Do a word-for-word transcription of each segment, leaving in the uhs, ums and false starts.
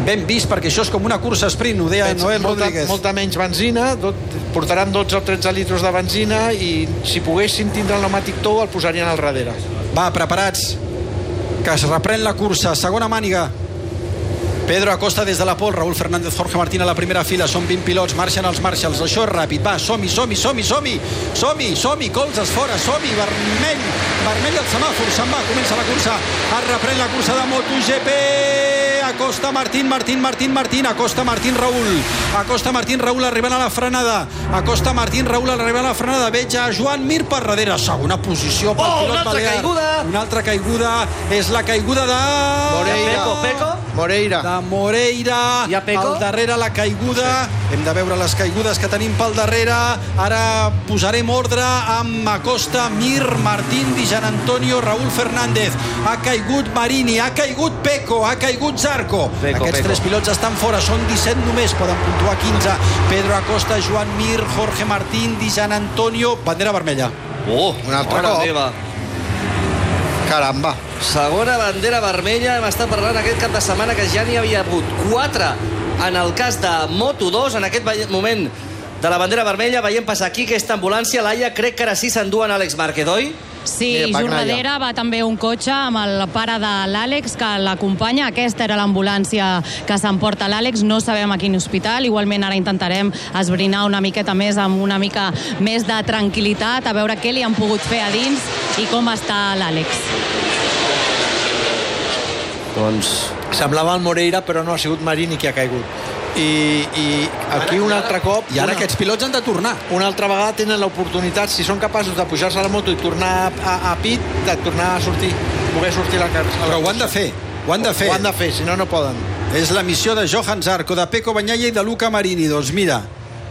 ben vist, perquè això és com una cursa sprint, ho deia Pensa, Noel molta, Rodríguez. Molta menys benzina, do, portaran dotze o tretze litres de benzina i si poguessin tindre el pneumàtic tou el posarien al darrere. Va, preparats, que es reprèn la cursa, segona màniga. Pedro Acosta des de la pol, Raúl Fernández, Jorge Martín a la primera fila, són vint pilots, marxen els Marshalls, això és ràpid, va, som-hi, som-hi, som-hi, som-hi, som-hi, som-hi, colzes fora, som-hi, vermell, vermell el semàfor, se'n va, comença la cursa, es reprèn la cursa de MotoGP, Acosta, Martín, Martín, Martín, Martín, Acosta, Martín, Raúl, Acosta, Martín, Raúl arribant a la frenada, Acosta, Martín, Raúl arribant a la frenada, veig a Joan Mir per darrere, segona posició pel oh, pilot una altra balear. caiguda, una altra caiguda, és la caiguda de... Moreira. Peco, Peco. Moreira. De Moreira, al darrere la caiguda, sí. Hem de veure les caigudes que tenim pel darrere, ara posarem ordre amb Acosta, Mir, Martín, Di Gian Antonio, Raúl Fernández, ha caigut Marini, ha caigut Peco, ha caigut Zarco, Peco, aquests Peco. tres pilots estan fora, són disset només, poden puntuar quinze, Pedro Acosta, Joan Mir, Jorge Martín, Di Gian Antonio, bandera vermella. Oh, un altre mare cop. meva. Caramba. Segona bandera vermella, hem estat parlant aquest cap de setmana que ja n'hi havia hagut quatre en el cas de Moto dos, en aquest moment de la bandera vermella veiem passar aquí aquesta ambulància, Laia, crec que ara sí s'enduen Àlex Márquez, oi? Sí, just darrere va també un cotxe amb el pare de l'Àlex que l'acompanya. Aquesta era l'ambulància que s'emporta l'Àlex. No sabem a quin hospital. Igualment ara intentarem esbrinar una miqueta més amb una mica més de tranquil·litat, a veure què li han pogut fer a dins i com està l'Àlex. Doncs semblava el Moreira, però no ha sigut Marini qui ha caigut. I, i aquí un altre cop i ara una, aquests pilots han de tornar una altra vegada tenen l'oportunitat, si són capaços de pujar-se a la moto i tornar a, a pit, de tornar a sortir, poder sortir a la carrera. però ho han de fer, ho han de fer ho han de fer, si no no poden. És la missió de Johan Zarco, de Pecco Bagnaia i de Luca Marini. Doncs mira,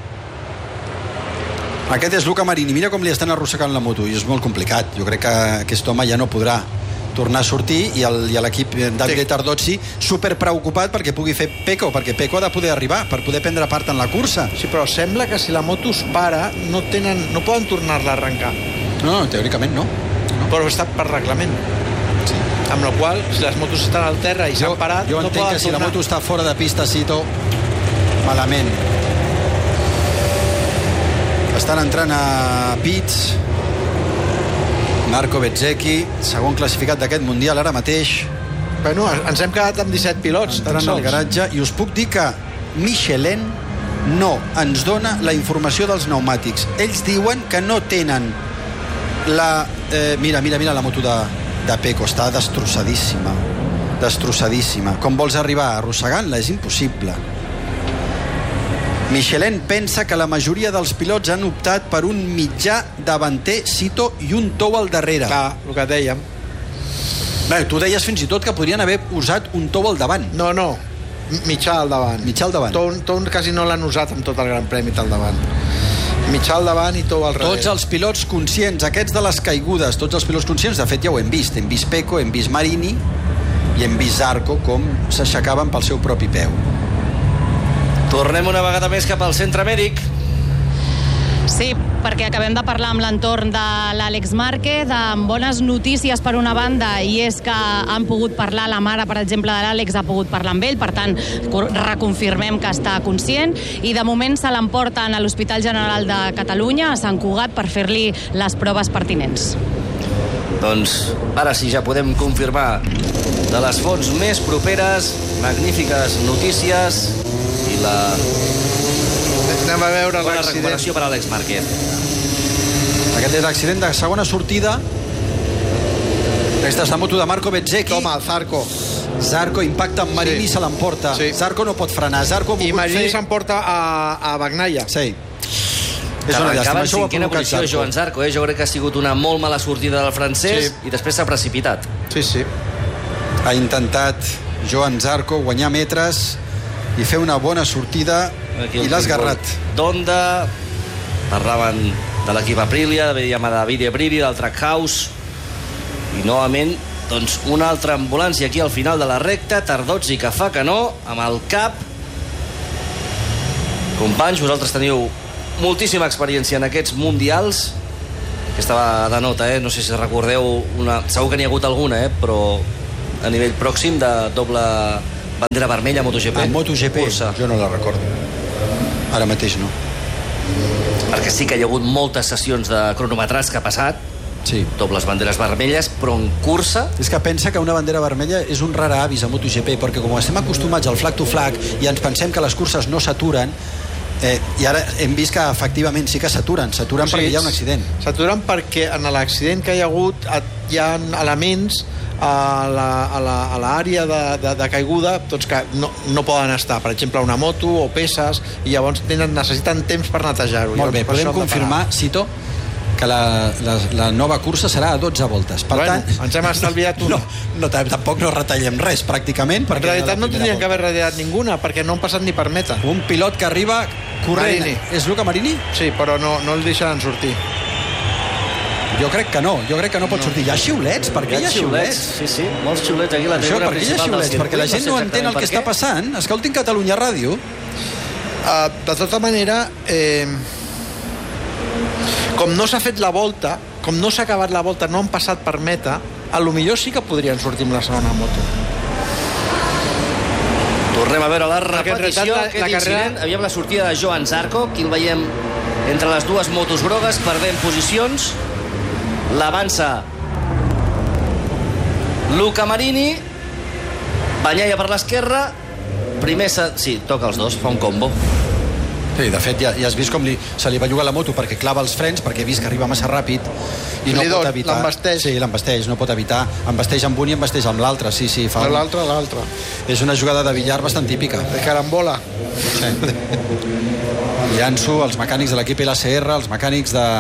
aquest és Luca Marini, mira com li estan arrossegant la moto i és molt complicat, jo crec que aquest home ja no podrà tornar a sortir i l'equip d'Andrea Tardozzi super preocupat perquè pugui fer Pecco, perquè Pecco ha de poder arribar per poder prendre part en la cursa. Sí, però sembla que si la moto es para no, tenen, no poden tornar-la a arrencar. No, teòricament no, no. Però està per reglament, sí. Amb la qual si les motos estan al terra i s'han parat jo no entenc poden que si tornar. la moto està fora de pista, Cito, malament. Estan entrant a pits Marco Bezzecchi, segon classificat d'aquest Mundial ara mateix. Bueno, ens hem quedat amb disset pilots. Entrant al garatge, i us puc dir que Michelin no ens dona la informació dels pneumàtics. Ells diuen que no tenen la... Eh, mira, mira, mira la moto de, de Pecco, està destrossadíssima. Destrossadíssima. Com vols arribar arrossegant-la? És impossible. Michelin pensa que la majoria dels pilots han optat per un mitjà davanter, Cito, i un tou al darrere. Clar, el que dèiem. Bé, tu deies fins i tot que podrien haver usat un tou al davant. No, no, mitjà al davant. Mitjà al davant. Tou, tou quasi no l'han usat amb tot el Gran Premi al davant. Mitjà al davant i tou al darrere. Tots els pilots conscients, aquests de les caigudes, tots els pilots conscients, de fet ja ho hem vist. Hem vist Pecco, hem vist Marini i hem vist Zarco com s'aixecaven pel seu propi peu. Tornem una vegada més cap al centre mèdic. Sí, perquè acabem de parlar amb l'entorn de l'Àlex Márquez, amb bones notícies per una banda, i és que han pogut parlar, la mare, per exemple, de l'Àlex ha pogut parlar amb ell, per tant, reconfirmem que està conscient, i de moment se l'emporten a l'Hospital General de Catalunya, a Sant Cugat, per fer-li les proves pertinents. Doncs ara sí, ja podem confirmar de les fonts més properes, magnífiques notícies i la... Anem a veure bona l'accident. recuperació per Àlex Márquez. Aquest és l'accident de segona sortida. Aquesta és la moto de Marco Bezzecchi. Toma, el Zarco. Zarco impacta amb Marini i Sí. se l'emporta. Sí. Zarco no pot frenar. Zarco ha I volgut Marini fer... s'emporta a, a Bagnaia. Sí. Que És una llàstima. arrencava en Això ho ha cinquena provocat posició Zarco. Joan Zarco, eh? Jo crec que ha sigut una molt mala sortida del francès, Sí. i després s'ha precipitat. Sí, sí. Ha intentat Joan Zarco guanyar metres i fer una bona sortida Aquí i l'ha esgarrat. Donda, parlaven de l'equip Aprilia, veiem a Davide Aprilia, del Trackhouse, i novament doncs una altra ambulància aquí al final de la recta, Tardozzi que fa que no, amb el cap. Companys, vosaltres teniu moltíssima experiència en aquests mundials. Aquesta va de nota, eh? No sé si recordeu una... Segur que n'hi ha hagut alguna, eh? Però a nivell pròxim de doble bandera vermella a MotoGP? A MotoGP cursa. jo no la recordo. Ara mateix no. Perquè sí que hi ha hagut moltes sessions de cronometrats que ha passat, sí. dobles banderes vermelles, però en cursa... És que pensa que una bandera vermella és un rara avis a MotoGP, perquè com estem acostumats al flag to flag i ens pensem que les curses no s'aturen, eh, i ara hem vist que efectivament sí que s'aturen, s'aturen o sigui, perquè hi ha un accident. S'aturen perquè en l'accident que hi ha hagut hi ha elements a l'àrea de, de, de caiguda doncs que no, no poden estar, per exemple una moto o peces, i llavors tenen, necessiten temps per netejar-ho. Molt bé, podem confirmar, Cito, que la, la, la nova cursa serà a dotze voltes. Per bueno, tant, ens hem estalviat una. No, no, tampoc no retallem res, pràcticament. En realitat no tindrien que haver retallat ninguna, perquè no han passat ni per meta. Un pilot que arriba corrent. Marini. És Luca Marini? Sí, però no, no el deixaran sortir. Jo crec que no, jo crec que no pot no. sortir. Hi ha xiulets? Per què hi ha xiulets? Sí, sí, molts xiulets aquí a la Això, tribuna per què hi ha principal del xiulets? circuit. Perquè la gent no, no entén el que està passant. Escoltin Catalunya Ràdio. Uh, de tota manera, eh, com no s'ha fet la volta, com no s'ha acabat la volta, no han passat per meta, a lo millor sí que podrien sortir amb la segona moto. Tornem a veure la repetició, la, aquest la carrera... incident. Aviam la sortida de Joan Zarco, aquí el veiem entre les dues motos grogues, perdent posicions. L'avança Luca Marini, Bagnaia per l'esquerra, primer se... sí, toca els dos, fa un combo. Sí, de fet ja, ja has vist com li, se li va llogar la moto perquè clava els frens, perquè he vist que arriba massa ràpid i no pot evitar... L'embasteix. Sí, l'embasteix, no pot evitar. Embasteix amb un i embasteix amb l'altre, sí, sí. Fa un... L'altre, l'altre. És una jugada de billar bastant típica. De carambola. Sí. Llanço els mecànics de l'equip L C R, els mecànics de...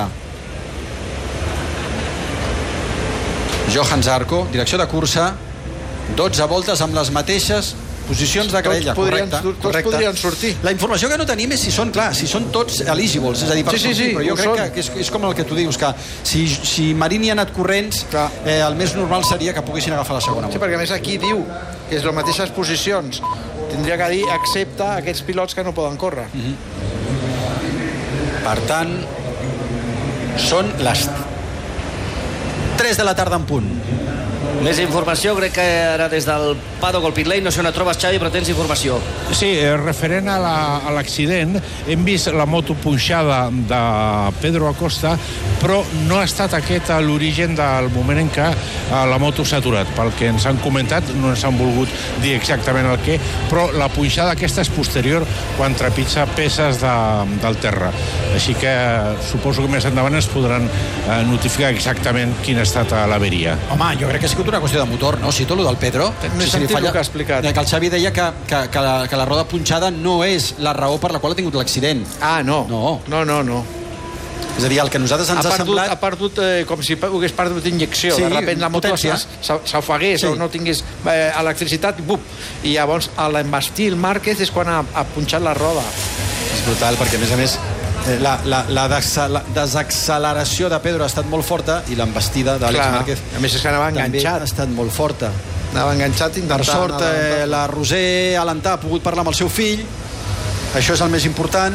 Johan Zarco, direcció de cursa, dotze voltes amb les mateixes posicions de graella, tots podrien, correcte, tots correcte. podrien sortir. La informació que no tenim és si són, clar, si són tots eligibles, és a dir, per sí, sí, sortir, sí, però jo crec són. que, que és, és com el que tu dius, que si, si Marini ha anat corrents, eh, el més normal seria que poguessin agafar la segona. Sí, perquè a més aquí diu que és les mateixes posicions. Tindria que dir accepta aquests pilots que no poden córrer. Mm-hmm. Per tant, són les tres de la tarda en punt. Més informació, crec que ara des del paddock al pit lane, no sé on et trobes, Xavi, però tens informació. Sí, referent a l'accident, la, hem vist la moto punxada de Pedro Acosta, però no ha estat aquest l'origen del moment en què la moto s'ha aturat. Pel que ens han comentat, no ens han volgut dir exactament el què, però la punxada aquesta és posterior quan trepitja peces de, del terra. Així que suposo que més endavant es podran eh, notificar exactament quina ha estat l'averia. Home, jo crec que ha sigut una qüestió de motor, no? Si tot el del Pedro... No he si sentit falla... el que ha explicat. Que el Xavi deia que, que, que, la, que la roda punxada no és la raó per la qual ha tingut l'accident. Ah, no. No. No, no, no. És a dir, el que a nosaltres ens ha, ha perdut, semblat... Ha perdut eh, com si hagués perdut injecció. Sí, de sobte la moto s'ofegués sí. o no tingués eh, electricitat i bup. I llavors a l'embastir el Márquez és quan ha, ha punxat la roda. És brutal, perquè a més a més la, la, la, la desacceleració de Pedro ha estat molt forta i l'embastida d'Àlex Márquez a més és que anava enganxat. ha estat molt forta. Anava enganxat intentant... Per sort, eh, la Roser Alentà ha pogut parlar amb el seu fill. Això és el més important.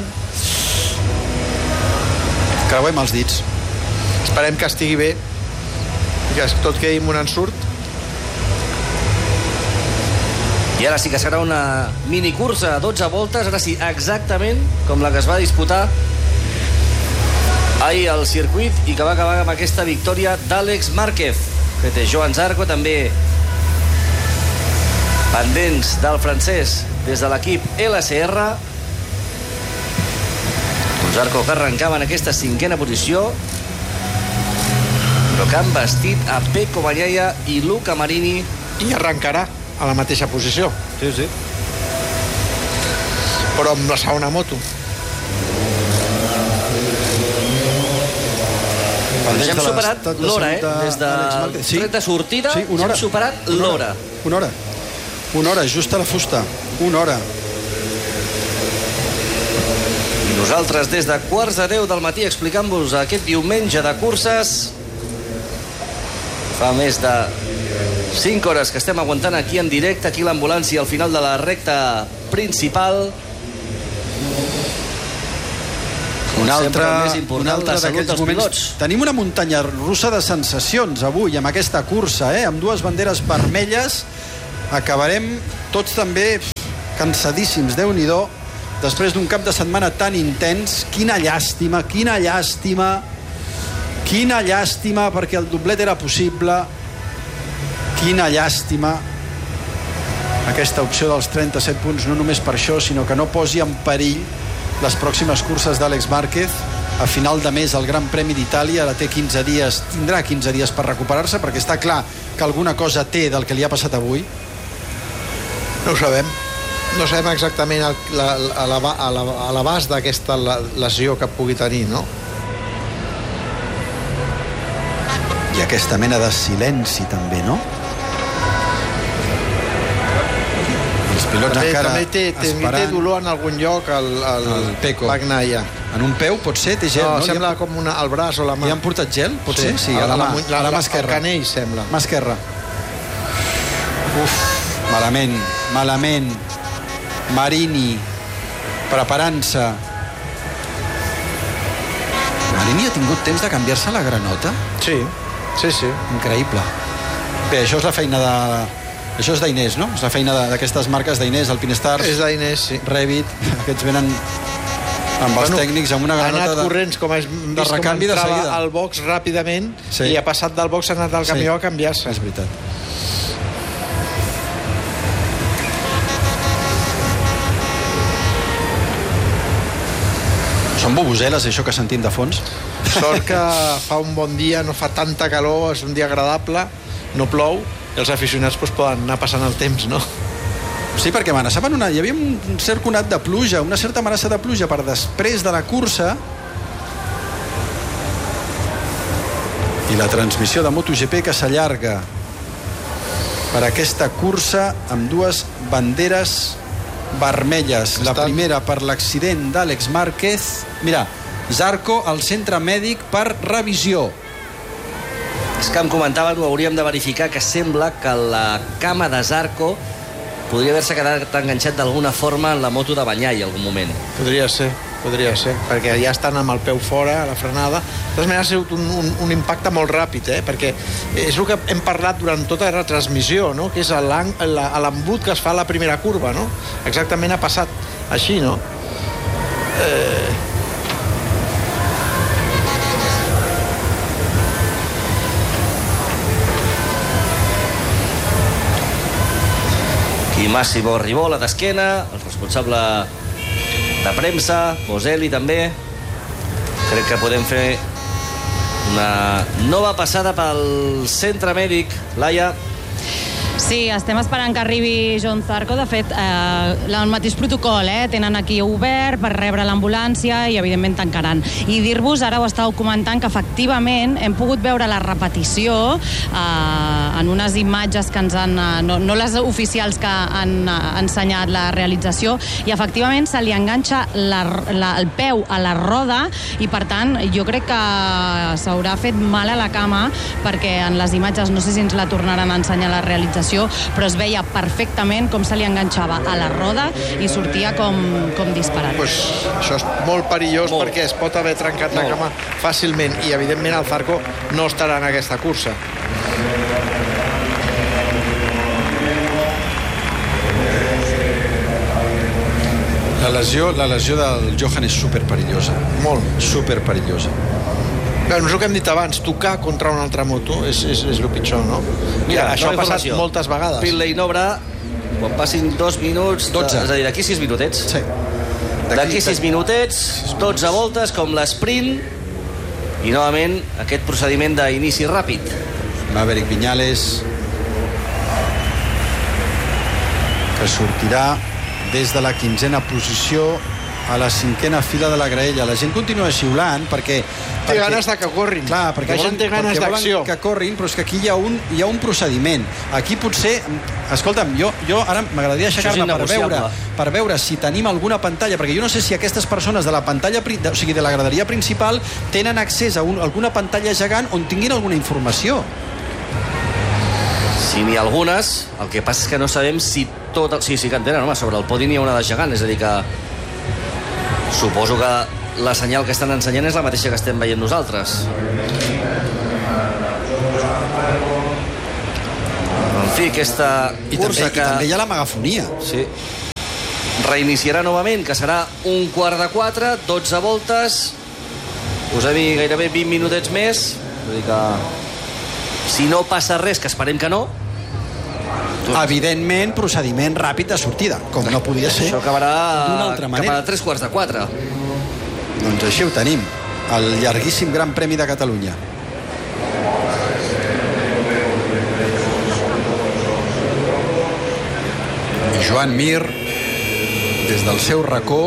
Creuem els dits. Esperem que estigui bé i que tot quedi amb un ensurt. I ara sí que serà una minicursa a dotze voltes, ara sí, exactament com la que es va disputar ahir al circuit i que va acabar amb aquesta victòria d'Àlex Márquez, que té Joan Zarco també pendents del francès des de l'equip L C R. Un Zarco que arrencava en aquesta cinquena posició, però que han vestit a Pecco Bagnaia i Luca Marini. I arrencarà a la mateixa posició. Sí, sí. Però amb la segona moto. Ens hem superat l'hora, eh? Des de sí. tret de sortida, sí, una hora. hem superat l'hora. Una hora. Una hora, just a la fusta. Una hora. I nosaltres des de quarts de deu del matí explicant-vos aquest diumenge de curses. Fa més de cinc hores que estem aguantant aquí en directe, aquí l'ambulància al final de la recta principal. Un altre, un altre d'aquests moments. Tenim una muntanya russa de sensacions avui amb aquesta cursa, eh? Amb dues banderes vermelles acabarem tots també cansadíssims, Déu-n'hi-do, després d'un cap de setmana tan intens. Quina llàstima, quina llàstima, quina llàstima, perquè el doblet era possible. Quina llàstima aquesta opció dels trenta-set punts, no només per això, sinó que no posi en perill les pròximes curses d'Àlex Márquez. A final de mes el Gran Premi d'Itàlia, ara té quinze dies, tindrà quinze dies per recuperar-se, perquè està clar que alguna cosa té del que li ha passat avui. No ho sabem. No sabem exactament el, la, a l'abast d'aquesta lesió que pugui tenir, no? I aquesta mena de silenci també, no? Els pilots també, encara també té, té, esperant. Té dolor en algun lloc el, el, el Pecco. Bagnaia. En un peu, pot ser? Té gel, no, no? Sembla ha... com una, el braç o la mà. Li han portat gel? Pot sí, ser? Sí, a la, la, mà, la, a la mà la, esquerra. El canell, sembla. Mà esquerra. Uf, malament, malament. Marini, preparant-se. Marini ha tingut temps de canviar-se la granota? Sí, sí, sí. Increïble. Bé, això és la feina de... Això és d'Inés, no? És la feina d'aquestes marques d'Inés, Alpine Stars. És d'Inés, sí. Revit, aquests venen amb els bueno, tècnics, amb una granota ha anat de, corrents, com has vist de recanvi com de seguida. Al box ràpidament, sí. I ha passat del box, ha anat al camió sí. A canviar-se. És veritat. Són bubuseles, això que sentim de fons. Sort que fa un bon dia, no fa tanta calor, és un dia agradable, no plou, i els aficionats doncs, poden anar passant el temps, no? Sí, perquè amenaçaven una... Hi havia un cert conat de pluja, una certa amenaça de pluja per després de la cursa. I la transmissió de MotoGP que s'allarga per aquesta cursa amb dues banderes vermelles. La primera per l'accident d'Àlex Márquez. Mira, Zarco al centre mèdic per revisió. És que em comentaven, ho hauríem de verificar, que sembla que la cama de Zarco podria haver-se quedat enganxat d'alguna forma en la moto de Bagnaia en algun moment. Podria ser, podria ser, perquè ja estan amb el peu fora, a la frenada. De totes maneres, ha sigut un, un, un impacte molt ràpid, eh? Perquè és el que hem parlat durant tota la transmissió, no? Que és l'embut que es fa a la primera curva, no? Exactament ha passat així, no? Eh... I Massimo Rivola d'esquena, el responsable de premsa, Boselli també. Crec que podem fer una nova passada pel centre mèdic. Laia. Sí, estem esperant que arribi John Zarco. De fet, eh, el mateix protocol, eh? Tenen aquí obert per rebre l'ambulància i, evidentment, tancaran. I dir-vos, ara ho estàveu comentant, que efectivament hem pogut veure la repetició eh, en unes imatges que ens han... Eh, no, no les oficials que han eh, ensenyat la realització, i efectivament se li enganxa la, la, el peu a la roda i, per tant, jo crec que s'haurà fet mal a la cama, perquè en les imatges, no sé si ens la tornaran a ensenyar la realització, però es veia perfectament com se li enganxava a la roda i sortia com, com disparat. Pues això és molt perillós, molt. Perquè es pot haver trencat molt. La cama fàcilment, i evidentment el Zarco no estarà en aquesta cursa. La lesió, la lesió del Johan és superperillosa. Molt. Superperillosa. Clar, no és el que hem dit abans, tocar contra una altra moto és, és, és el pitjor, no? Mira, ja, això ha passat moltes vegades. Pit lane obre quan passin dos minuts, dotze. És a dir, d'aquí sis minutets. Sí. D'aquí sis minutets, dotze voltes, com l'esprint, i novament aquest procediment d'inici ràpid. Maverick Viñales, que sortirà des de la quinzena posició a la cinquena fila de la graella. La gent continua xiulant perquè... Té perquè, ganes de que corrin. Clar, perquè la volen, gent té ganes d'acció. Que corrin, però és que aquí hi ha un, hi ha un procediment. Aquí potser... Escolta'm, jo, jo ara m'agradaria aixecar-me per veure, per veure si tenim alguna pantalla, perquè jo no sé si aquestes persones de la pantalla, o sigui, de la graderia principal, tenen accés a un, alguna pantalla gegant on tinguin alguna informació. Si n'hi ha algunes, el que passa és que no sabem si tot... El... Sí, sí que en tenen, home, sobre el podi n'hi ha una de gegant, és a dir que... Suposo que la senyal que estan ensenyant és la mateixa que estem veient nosaltres. El fi, aquesta I cursa també, que... i també hi ha la megafonia. Sí. Reiniciarà novament, que serà un quart de quatre, dotze voltes, posem-hi gairebé vint minutets més, vull dir que si no passa res, que esperem que no, Tot. Evidentment, procediment ràpid de sortida, com no podia ser això acabarà d'una altra cap manera. a tres quarts de quatre. Doncs així ho tenim, el llarguíssim Gran Premi de Catalunya. Joan Mir, des del seu racó.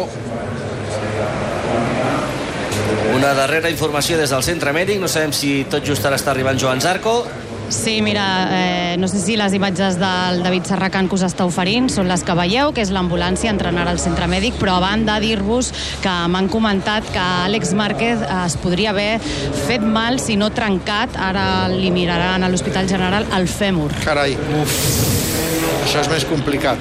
Una darrera informació des del centre mèdic, no sabem si tot just ara està arribant Joan Zarco. Sí, mira, eh, no sé si les imatges del David Serracant que us està oferint són les que veieu, que és l'ambulància entrant ara al centre mèdic, però a banda dir-vos que m'han comentat que Àlex Márquez es podria haver fet mal, si no trencat, ara li miraran a l'Hospital General el fèmur. Carai, uf, això és més complicat.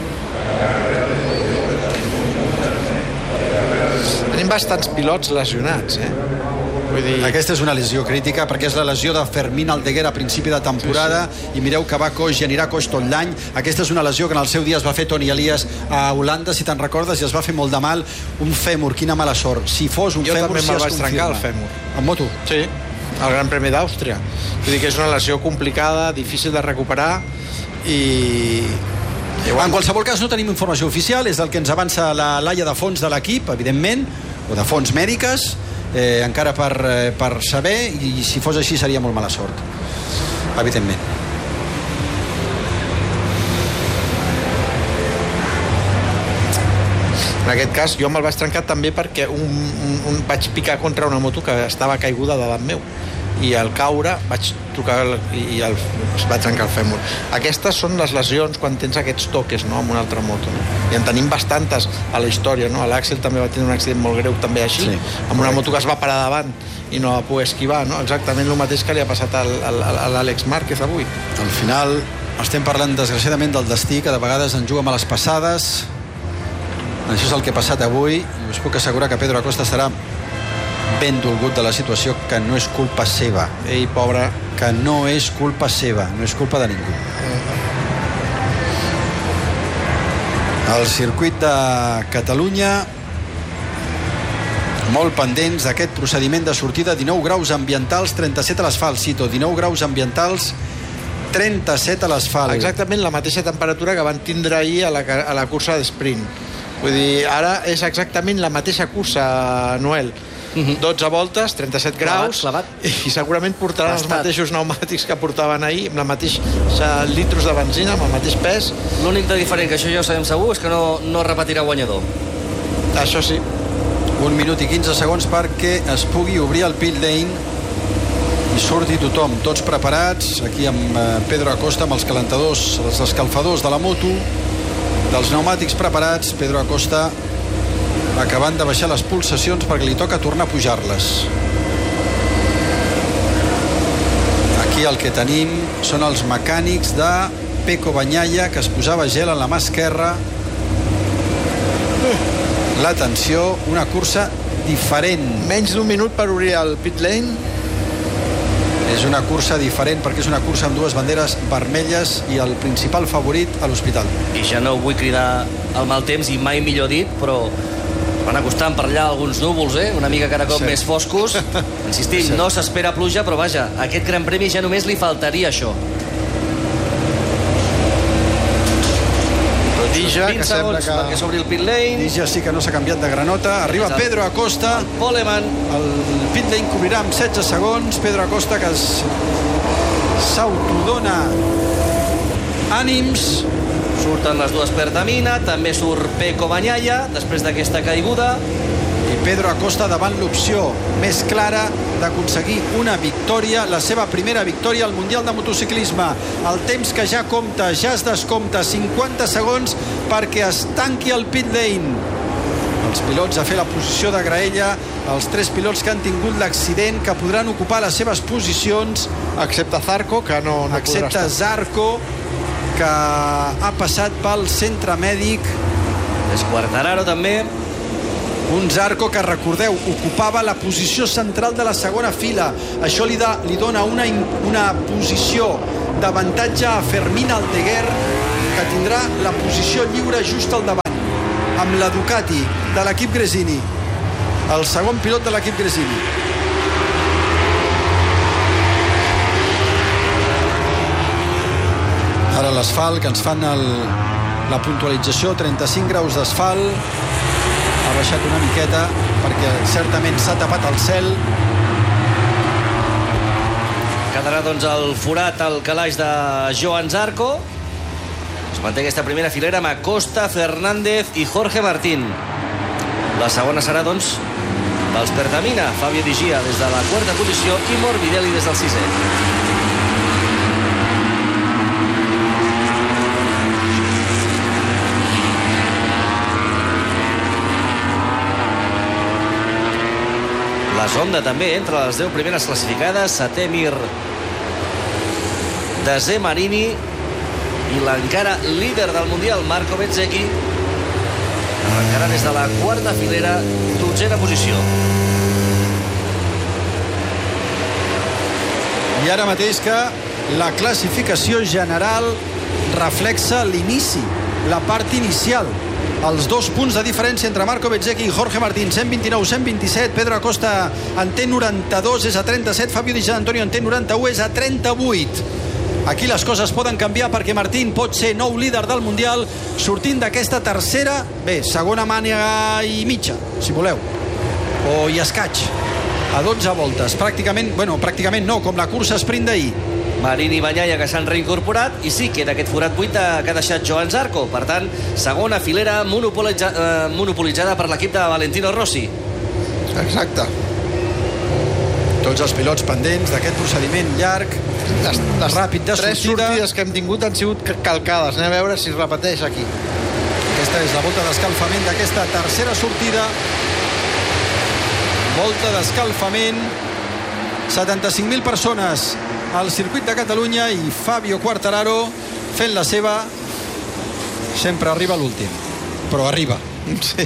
Tenim bastants pilots lesionats, eh? Vull dir... Aquesta és una lesió crítica perquè és la lesió de Fermín Aldeguer a principi de temporada, sí, sí. I mireu que va coix i anirà coix tot l'any. Aquesta és una lesió que en el seu dia es va fer Toni Elias a Holanda, si te'n recordes, i es va fer molt de mal. Un fèmur, quina mala sort. Si fos un jo fèmur, també si me'l es vaig trencar, confirma. el fèmur. En moto? Sí, al Gran Premi d'Àustria. Vull dir que és una lesió complicada, difícil de recuperar i... I bueno. En qualsevol cas no tenim informació oficial, és el que ens avança la Laia de fons de l'equip, evidentment, o de fons mèdiques, eh, encara per, eh, per saber, i si fos així seria molt mala sort, evidentment. En aquest cas jo me'l vaig trencar també perquè un, un, un, vaig picar contra una moto que estava caiguda davant meu, i al caure vaig trucar el, i el, es va trencar el fèmur. Aquestes són les lesions quan tens aquests toques, no?, amb una altra moto, no? I en tenim bastantes a la història, no? L'Àxel també va tenir un accident molt greu també així, sí, amb una moto que es va parar davant i no va poder esquivar, no? Exactament el mateix que li ha passat al, al, a l'Àlex Márquez avui. Al final estem parlant desgraciadament del destí, que de vegades en juga males passades. Això és el que ha passat avui, i us puc assegurar que Pedro Acosta estarà ben dolgut de la situació, que no és culpa seva. Ei, pobre, que no és culpa seva, no és culpa de ningú. El circuit de Catalunya, molt pendents d'aquest procediment de sortida. Dinou graus ambientals, trenta-set a l'asfalt, Cito, dinou graus ambientals, trenta-set a l'asfalt. Exactament la mateixa temperatura que van tindre ahir a la, a la cursa d'esprint. Vull dir, ara és exactament la mateixa cursa, Noel. Uh-huh. dotze voltes, trenta-set graus, clavat, clavat. I segurament portaran Bastat. els mateixos pneumàtics que portaven ahir, amb la mateixa litros de benzina, amb el mateix pes. L'únic de diferent, que això ja ho sabem segur, és que no, no repetirà guanyador. Això sí. Un minut i quinze segons perquè es pugui obrir el pit lane i surti tothom, tots preparats, aquí amb Pedro Acosta, amb els calentadors, els escalfadors de la moto, dels pneumàtics preparats. Pedro Acosta acabant de baixar les pulsacions perquè li toca tornar a pujar-les. Aquí el que tenim són els mecànics de Peco Bagnaia, que es posava gel en la mà esquerra. L'atenció, una cursa diferent. Menys d'un minut per obrir el pit lane. És una cursa diferent perquè és una cursa amb dues banderes vermelles i el principal favorit a l'Hospital. I ja no vull cridar el mal temps, i mai millor dit, però van acostant per allà alguns núvols, eh? Una mica cada cop sí. més foscos. Insistim, sí. no s'espera pluja, però vaja, a aquest Gran Premi ja només li faltaria això. Dija, vint que sembla segons que... perquè s'obri el pit lane. Dija sí que no s'ha canviat de granota. Arriba Exacte. Pedro Acosta. El Poleman. El pit lane cobrirà amb setze segons. Pedro Acosta, que s'autodona ànims. Surten les dues Pertamina, també surt Peco Bagnaia després d'aquesta caiguda. I Pedro Acosta davant l'opció més clara d'aconseguir una victòria, la seva primera victòria al Mundial de Motociclisme. El temps que ja compta, ja es descompta, cinquanta segons perquè es tanqui el pit lane. Els pilots a fer la posició de graella, els tres pilots que han tingut l'accident, que podran ocupar les seves posicions. Excepte Zarco, que no, no Excepte Zarco, que ha passat pel centre mèdic. És Quartararo també. Un Zarco que, recordeu, ocupava la posició central de la segona fila. Això li, da, li dona una, una posició d'avantatge a Fermín Aldeguer, que tindrà la posició lliure just al davant, amb la Ducati de l'equip Gresini, el segon pilot de l'equip Gresini. Ara l'asfalt, que ens fan el, la puntualització, trenta-cinc graus d'asfalt, ha baixat una miqueta perquè certament s'ha tapat el cel. Quedarà doncs el forat al calaix de Joan Zarco. Es manté aquesta primera filera amb Acosta, Fernández i Jorge Martín. La segona serà doncs pels Pertamina, Fabio Di Gia des de la quarta posició i Morbidelli des del sisè. La Sonda també entre les deu primeres classificades, setè Mir, desè Marini i l'encara líder del Mundial, Marco Bezzecchi, arrencarà des de la quarta filera, dotzena posició. I ara mateix que la classificació general reflexa l'inici, la part inicial. Els dos punts de diferència entre Marco Bezzecchi i Jorge Martín, cent vint-i-nou cent vint-i-set. Pedro Acosta en té noranta-dos, és a trenta-set. Fabio Di Giannantonio en té noranta-u, és a trenta-vuit. Aquí les coses poden canviar perquè Martín pot ser nou líder del Mundial sortint d'aquesta tercera, bé, segona màniga i mitja, si voleu, o i escaig, a dotze voltes. Pràcticament, bueno, pràcticament no, com la cursa sprint d'ahir. Marini i Bagnaia que s'han reincorporat i sí, queda aquest forat buit que ha deixat Joan Zarco. Per tant, segona filera monopolitza, eh, monopolitzada per l'equip de Valentino Rossi. Exacte. Tots els pilots pendents d'aquest procediment llarg, les, les ràpid de tres sortida. sortides que hem tingut han sigut calcades. Anem a veure si es repeteix aquí. Aquesta és la volta d'escalfament d'aquesta tercera sortida. Volta d'escalfament. setanta-cinc mil persones al circuit de Catalunya i Fabio Quartararo fent la seva. Sempre arriba l'últim, però arriba. Sí.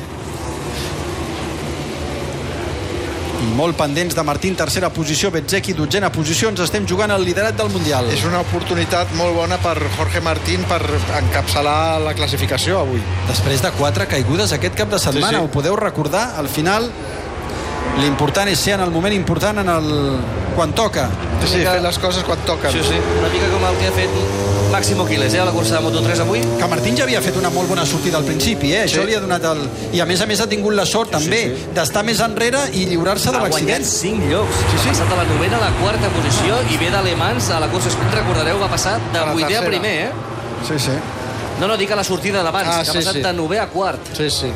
I molt pendents de Martín, tercera posició, Bezzecchi, dotzena posició. Ens estem jugant el liderat del Mundial. És una oportunitat molt bona per Jorge Martín per encapçalar la classificació avui. Després de quatre caigudes aquest cap de setmana, sí, sí. Ho podeu recordar? Al final, l'important és ser en el moment important, en el... quan toca. Sí, sí, fer les coses quan toquen. Sí, sí. Una mica com el que ha fet Máximo Quiles, eh, a la cursa de Moto tres avui. Que Martín ja havia fet una molt bona sortida al principi, eh? Sí. Això li ha donat el... I a més a més ha tingut la sort, també, sí, sí. d'estar més enrere i lliurar-se de Ha guanyat l'accident. cinc llocs. Sí, sí. Ha passat a la novena, a la quarta posició i ve d'Alemans a la cursa sprint, recordareu, va passar de A la vuitè a tercera. primer, eh? Sí, sí. No, no, dic a la sortida d'abans, Ah, que sí, ha passat sí. de novè a quart. Sí, sí.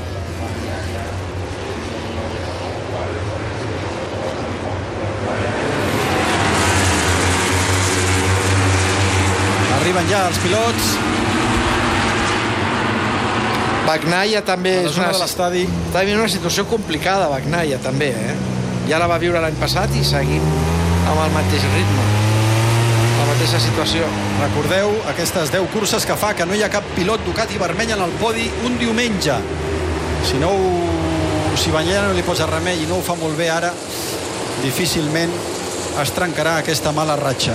Arriben ja els pilots. Bagnaia també A la és zona una, de l'estadi. està vivint una situació complicada, Bagnaia també, eh? Ja la va viure l'any passat i seguim amb el mateix ritme, la mateixa situació. Recordeu aquestes deu curses que fa que no hi ha cap pilot Ducati vermell en el podi un diumenge. Si no ho... si Bagnaia no li posa remei i no ho fa molt bé ara, difícilment es trencarà aquesta mala ratxa.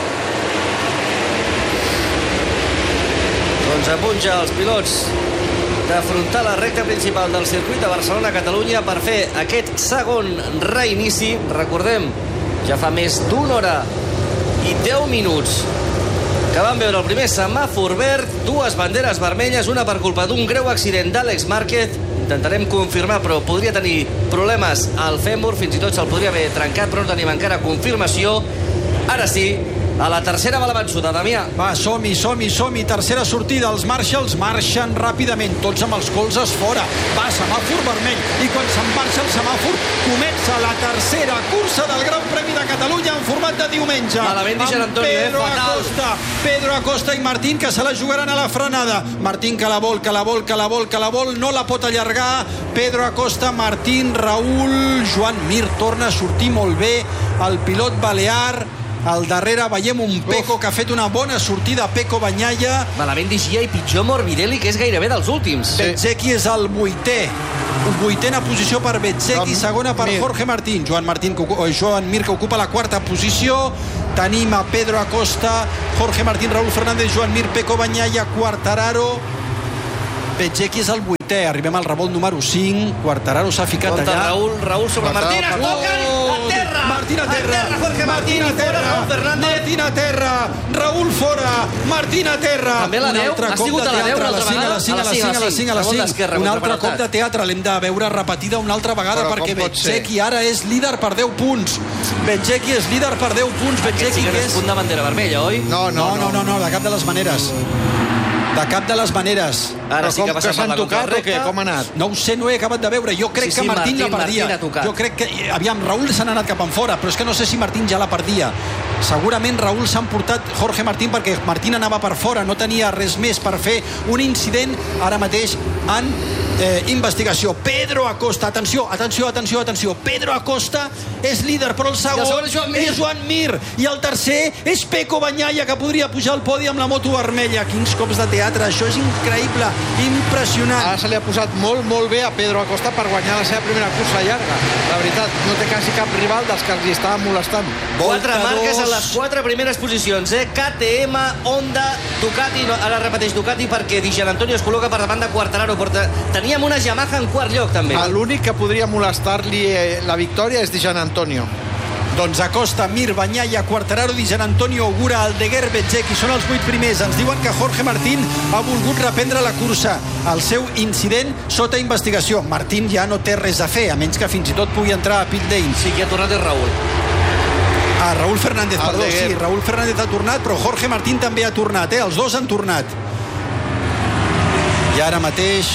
Doncs a punt ja els pilots d'afrontar la recta principal del circuit de Barcelona-Catalunya per fer aquest segon reinici. Recordem, ja fa més d'una hora i deu minuts que vam veure el primer semàfor verd, dues banderes vermelles, una per culpa d'un greu accident d'Àlex Márquez. Intentarem confirmar, però podria tenir problemes al fèmur, fins i tot se'l podria haver trencat, però no tenim encara confirmació. Ara sí, a la tercera va la vençuda, Damià. Va, som-hi, som-hi, som-hi. Tercera sortida. Els Marshalls marxen ràpidament, tots amb els colzes fora. Va, semàfor vermell. I quan se'n marxa el semàfor, comença la tercera cursa del Gran Premi de Catalunya en format de diumenge. Malament, Di Giannantonio, eh? Pedro Fatal. Acosta, Pedro Acosta i Martín, que se la jugaran a la frenada. Martín que la vol, que la vol, que la vol, que la vol. No la pot allargar. Pedro Acosta, Martín, Raúl, Joan Mir torna a sortir molt bé. El pilot balear Al darrere veiem un Pecco Uf. que ha fet una bona sortida. Pecco Bagnaia. Malament d'Ixia i pitjor Morbidelli, que és gairebé dels últims. Sí. Bezzecchi és el vuitè. Vuitena posició per Bezzecchi, segona per Mir. Jorge Martín. Joan, Martín, Joan Mir, que ocupa la quarta posició. Tenim a Pedro Acosta, Jorge Martín, Raúl Fernández, Joan Mir, Pecco Bagnaia, Quartararo. Bezzecchi és el vuitè. Arribem al revolt número cinc. Quartararo s'ha ficat Conta allà. Raúl, Raúl sobre Martín. Es toquen a terra. Martín a terra. A terra, Jorge Martín, a terra. Raúl Fernández. Martín a terra. Raúl fora. Martín a terra. També la deu. Ha sigut a la deu l'altra vegada. A la cinc, a la cinc, a la cinc, a la cinc. Un altre cop de teatre. L'hem de veure repetida una altra vegada Però perquè Bezzecchi ara és líder per deu punts. Bezzecchi és líder per deu punts. Bezzecchi que és punt de bandera vermella, oi? No, no, no, no, no, de cap de les maneres. De cap de les maneres. Ara sí que va s'han tocat o què? Com ha anat? No ho sé, no he acabat de veure. Jo crec sí, sí, que Martín, Martín la perdia. Martín jo crec que... Aviam, Raúl se n'ha anat cap enfora, però és que no sé si Martín ja la perdia. Segurament Raúl s'ha emportat Jorge Martín perquè Martín anava per fora, no tenia res més per fer. Un incident ara mateix en eh, investigació. Pedro Acosta, atenció, atenció, atenció, atenció. Pedro Acosta és líder, però el segon, el segon és, Joan és Joan Mir. I el tercer és Pecco Bagnaia, que podria pujar al podi amb la moto vermella. Quins cops de teatre, això és increïble, impressionant. Ara se li ha posat molt, molt bé a Pedro Acosta per guanyar la seva primera cursa llarga. La veritat, no té quasi cap rival dels que els estaven molestant. Quatre marques en les quatre primeres posicions, eh? K T M, Honda, Ducati, no, ara repeteix Ducati perquè Di Gianantonio es col·loca per davant de Quartararo, però teníem una Yamaha en quart lloc també. L'únic que podria molestar-li la victòria és Di Gianantonio. Doncs Acosta, Mir, Bagnaia, Quartararo, Di Gianantonio, Ogura, Aldeguer, Bezzecchi són els vuit primers. Ens diuen que Jorge Martín ha volgut reprendre la cursa. El seu incident sota investigació. Martín ja no té res a fer, a menys que fins i tot pugui entrar a pit lane. Sí, que ha tornat és Raúl. Ah, Raúl Fernández, perdó, Aldeguer. sí, Raúl Fernández ha tornat, però Jorge Martín també ha tornat, eh? Els dos han tornat. I ara mateix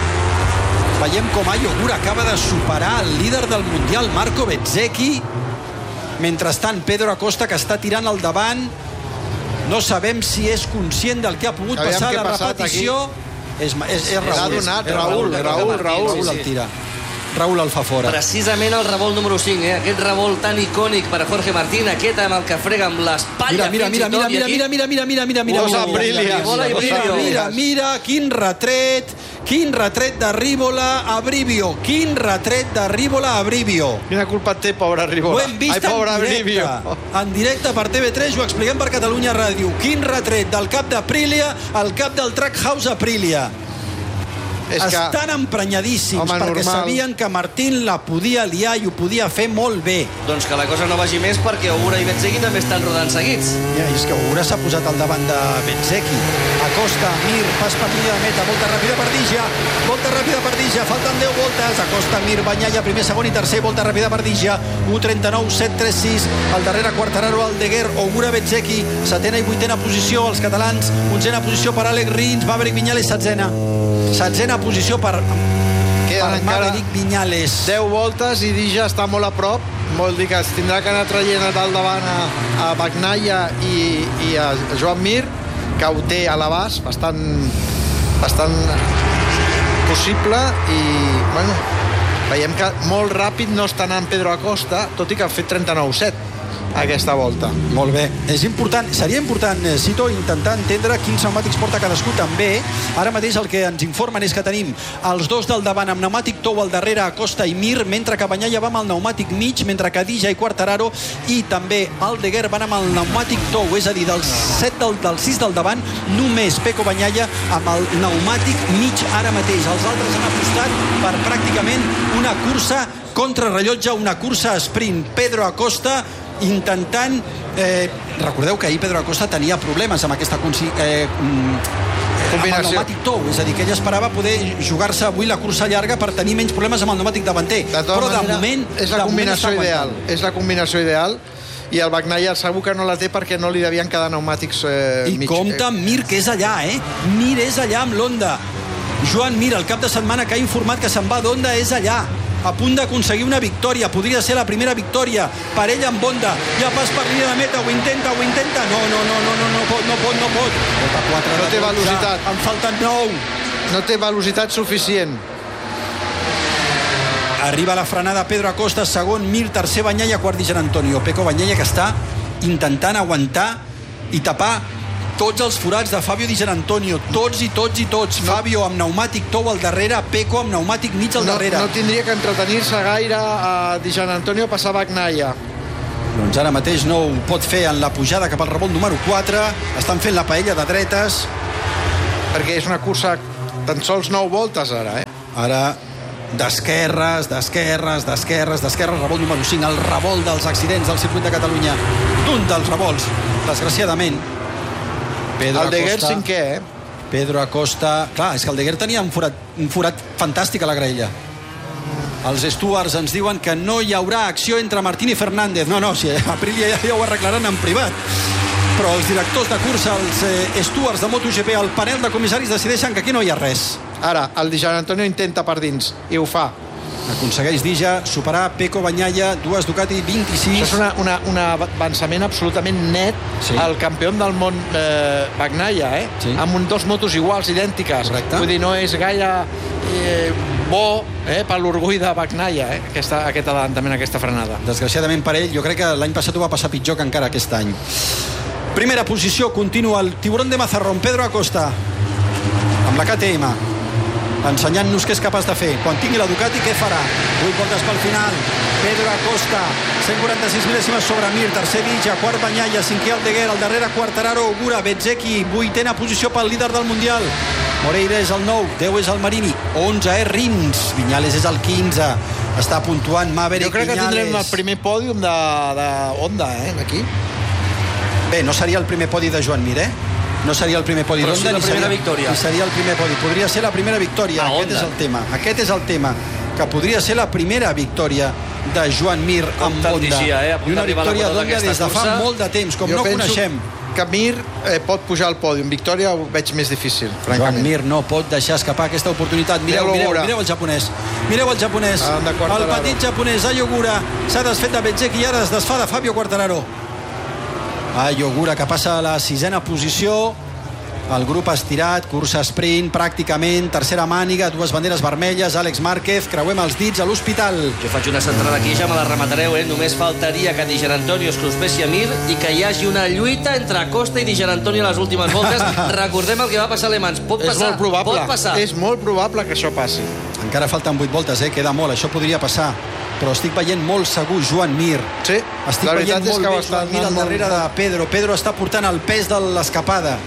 veiem com Ai Ogura acaba de superar el líder del Mundial, Marco Bezzecchi. Mentrestant, Pedro Acosta, que està tirant al davant, no sabem si és conscient del que ha pogut Aviam passar què a la ha passat repetició. És, és, és Raúl. L'ha donat, és Raúl, Raúl, Raúl, Raúl, Raúl el tira. Raúl el fa fora. Precisament el revolt número cinc, eh? Aquest revolt tan icònic per a Jorge Martín, aquest amb el que frega amb l'espatlla. Mira, mira, mira, mira, mira, mira, mira, mira, mira, mira, Cosa Aprilia. mira, mira, mira, quin retret, quin retret de Rívola a Brivio, quin retret de Rívola a Brivio. Quina culpa té, pobre Rívola. Ho hem vist Ai, pobre en directe, Brivio. en directe per T V tres, ho expliquem per Catalunya Ràdio. Quin retret del cap d'Aprilia al cap del Trackhouse Aprilia. És que... Estan emprenyadíssims, Home, perquè normal. sabien que Martín la podia liar i ho podia fer molt bé. Doncs que la cosa no vagi més perquè Ogura i Bezzecchi també estan rodant seguits. Ja, és que Ogura s'ha posat al davant de Bezzecchi. Acosta, Mir, pas per línia de meta, volta ràpida per Digia, volta ràpida per Digia, falten deu voltes. Acosta, Mir, Bagnaia, primer, segon i tercer, volta ràpida per Digia, u trenta-nou, set trenta sis, al darrere Quartararo, Aldeguer, Ogura, Bezzecchi, setena i vuitena posició, els catalans, onzena posició per Àlex Rins, Maverick Viñales, setzena. Setzena posició per, per Maverick Viñales. deu voltes i Dija està molt a prop. Vol dir que es tindrà que anar traient al davant a, a Bagnaia i, i a Joan Mir, que ho té a l'abast, bastant, bastant possible. I, bueno, veiem que molt ràpid no està anant Pedro Acosta, tot i que ha fet trenta-nou set aquesta volta. Molt bé. És important, seria important, eh, Cito, intentar entendre quins pneumàtics porta cadascú també. Ara mateix el que ens informen és que tenim els dos del davant amb pneumàtic tou al darrere, Acosta i Mir, mentre que Bagnaia va amb el pneumàtic mig, mentre que Dija i Quartararo i també Aldeguer van amb el pneumàtic tou, és a dir, del set del, del sis del davant, només Pecco Bagnaia amb el pneumàtic mig ara mateix. Els altres han apostat per pràcticament una cursa contrarrellotge, una cursa sprint. Pedro Acosta intentant... Eh, recordeu que ahir Pedro Acosta tenia problemes amb aquesta eh, amb el pneumàtic tou, és a dir, que ell esperava poder jugar-se avui la cursa llarga per tenir menys problemes amb el pneumàtic davanter, de però de manera, moment és la combinació ideal, és la combinació ideal i el Bagnaia segur que no la té perquè no li devien quedar pneumàtics eh, i mig. compta amb Mir, que és allà, eh? Mir és allà amb l'Honda. Joan Mir, el cap de setmana que ha informat que se'n va d'Honda, és allà, a punt d'aconseguir una victòria. Podria ser la primera victòria per ell amb Honda. Ja pas per línia de meta, ho intenta, ho intenta. No, no, no, no, no, no pot, no pot, no pot. quatre, no té velocitat. En falten nou. No té velocitat suficient. Arriba la frenada Pedro Acosta, segon Mir, tercer Bagnaia, quart Di Gianantonio. Pecco Bagnaia, que està intentant aguantar i tapar tots els forats de Fabio Di Giannantonio, tots i tots i tots. No. Fabio amb pneumàtic tou al darrere, Pecco amb pneumàtic mig al no, darrere. No tindria que entretenir-se gaire a Di Giannantonio passar Bagnaia. Doncs ara mateix no ho pot fer en la pujada cap al revolt número quatre. Estan fent la paella de dretes. Perquè és una cursa tan sols nou voltes ara, eh? Ara d'esquerres, d'esquerres, d'esquerres, d'esquerres, revolt número cinc, el revolt dels accidents del circuit de Catalunya. Un dels revolts, desgraciadament. Pedro Aldeguer Acosta, cinquè, eh? Pedro Acosta... Clar, és que Aldeguer tenia un forat, un forat fantàstic a la graella. Els stewards ens diuen que no hi haurà acció entre Martín i Fernández. No, no, si Aprilia ja, ja ho arreglaran en privat. Però els directors de cursa, els eh, stewards de MotoGP, el panel de comissaris decideixen que aquí no hi ha res. Ara, el Di Giannantonio intenta per dins, i ho fa. Aconsegueix Dija superar Pecco Bagnaia, dues Ducati vint-i-sis. Això és una, una, un avançament absolutament net sí. al campió del món eh, Bagnaia, eh? Sí. Amb un, dos motos iguals, idèntiques. Correcte. Vull dir, no és gaire eh, bo eh, per l'orgull de Bagnaia, eh? Aquesta, aquest adelantament, aquesta frenada. Desgraciadament per ell, jo crec que l'any passat ho va passar pitjor que encara aquest any. Primera posició, continua el tiburón de Mazarrón, Pedro Acosta, amb la K T M, ensenyant-nos què és capaç de fer. Quan tingui la Ducati, què farà? vuit voltes pel final. Pedro Acosta, cent quaranta-sis mil·lèsimes sobre Mir, tercer Dija, quart Bagnaia, cinquè Aldeguer, al darrere Quartararo, Ogura, Bezzecchi, vuitena posició pel líder del Mundial. Moreira és el nou, deu és el Marini, onze és Rins, Viñales és el quinze, està puntuant Maverick Viñales. Jo crec que tindrem el primer pòdium de, de Honda, eh, aquí. Bé, no seria el primer podi de Joan Mir, eh? No seria el primer podi d'Honda, sí, ni, seria, primera victòria. ni seria el primer podi. Podria ser la primera victòria. A Aquest Honda. és el tema. Aquest és el tema. Que podria ser la primera victòria de Joan Mir amb te'l Honda. dicia, eh? A punt I una d'arribar a la victòria quota d'Honda d'aquesta des de fa cursa. molt de temps, com Jo no penso coneixem. que Mir eh, pot pujar al pòdium. Victòria ho veig més difícil, Joan francament. Mir no pot deixar escapar aquesta oportunitat. Mireu, mireu, mireu el japonès. Mireu el japonès. Ah, de El Quartararo. petit japonès, Ayogura, s'ha desfet de Bezzecchi i ara es desfà de Fabio Quartararo. Ayogura, que passa a la sisena posició. El grup estirat, cursa sprint, pràcticament, tercera màniga, dues banderes vermelles, Àlex Márquez, creuem els dits a l'hospital. Jo faig una centrada aquí, ja me la rematareu, eh? Només faltaria que Di Giannantonio es cruspessi a Mir i que hi hagi una lluita entre Acosta i Di Giannantonio a les últimes voltes. Recordem el que va passar a Le Mans. Pot És passar, molt probable. pot passar. És molt probable que això passi. Encara falten vuit voltes, eh? Queda molt, això podria passar. Però estic veient molt segur Joan Mir. Sí, estic la veritat veient és molt que bé ho està Joan Mir al anant molt- darrere de Pedro. Pedro està portant el pes de l'escapada.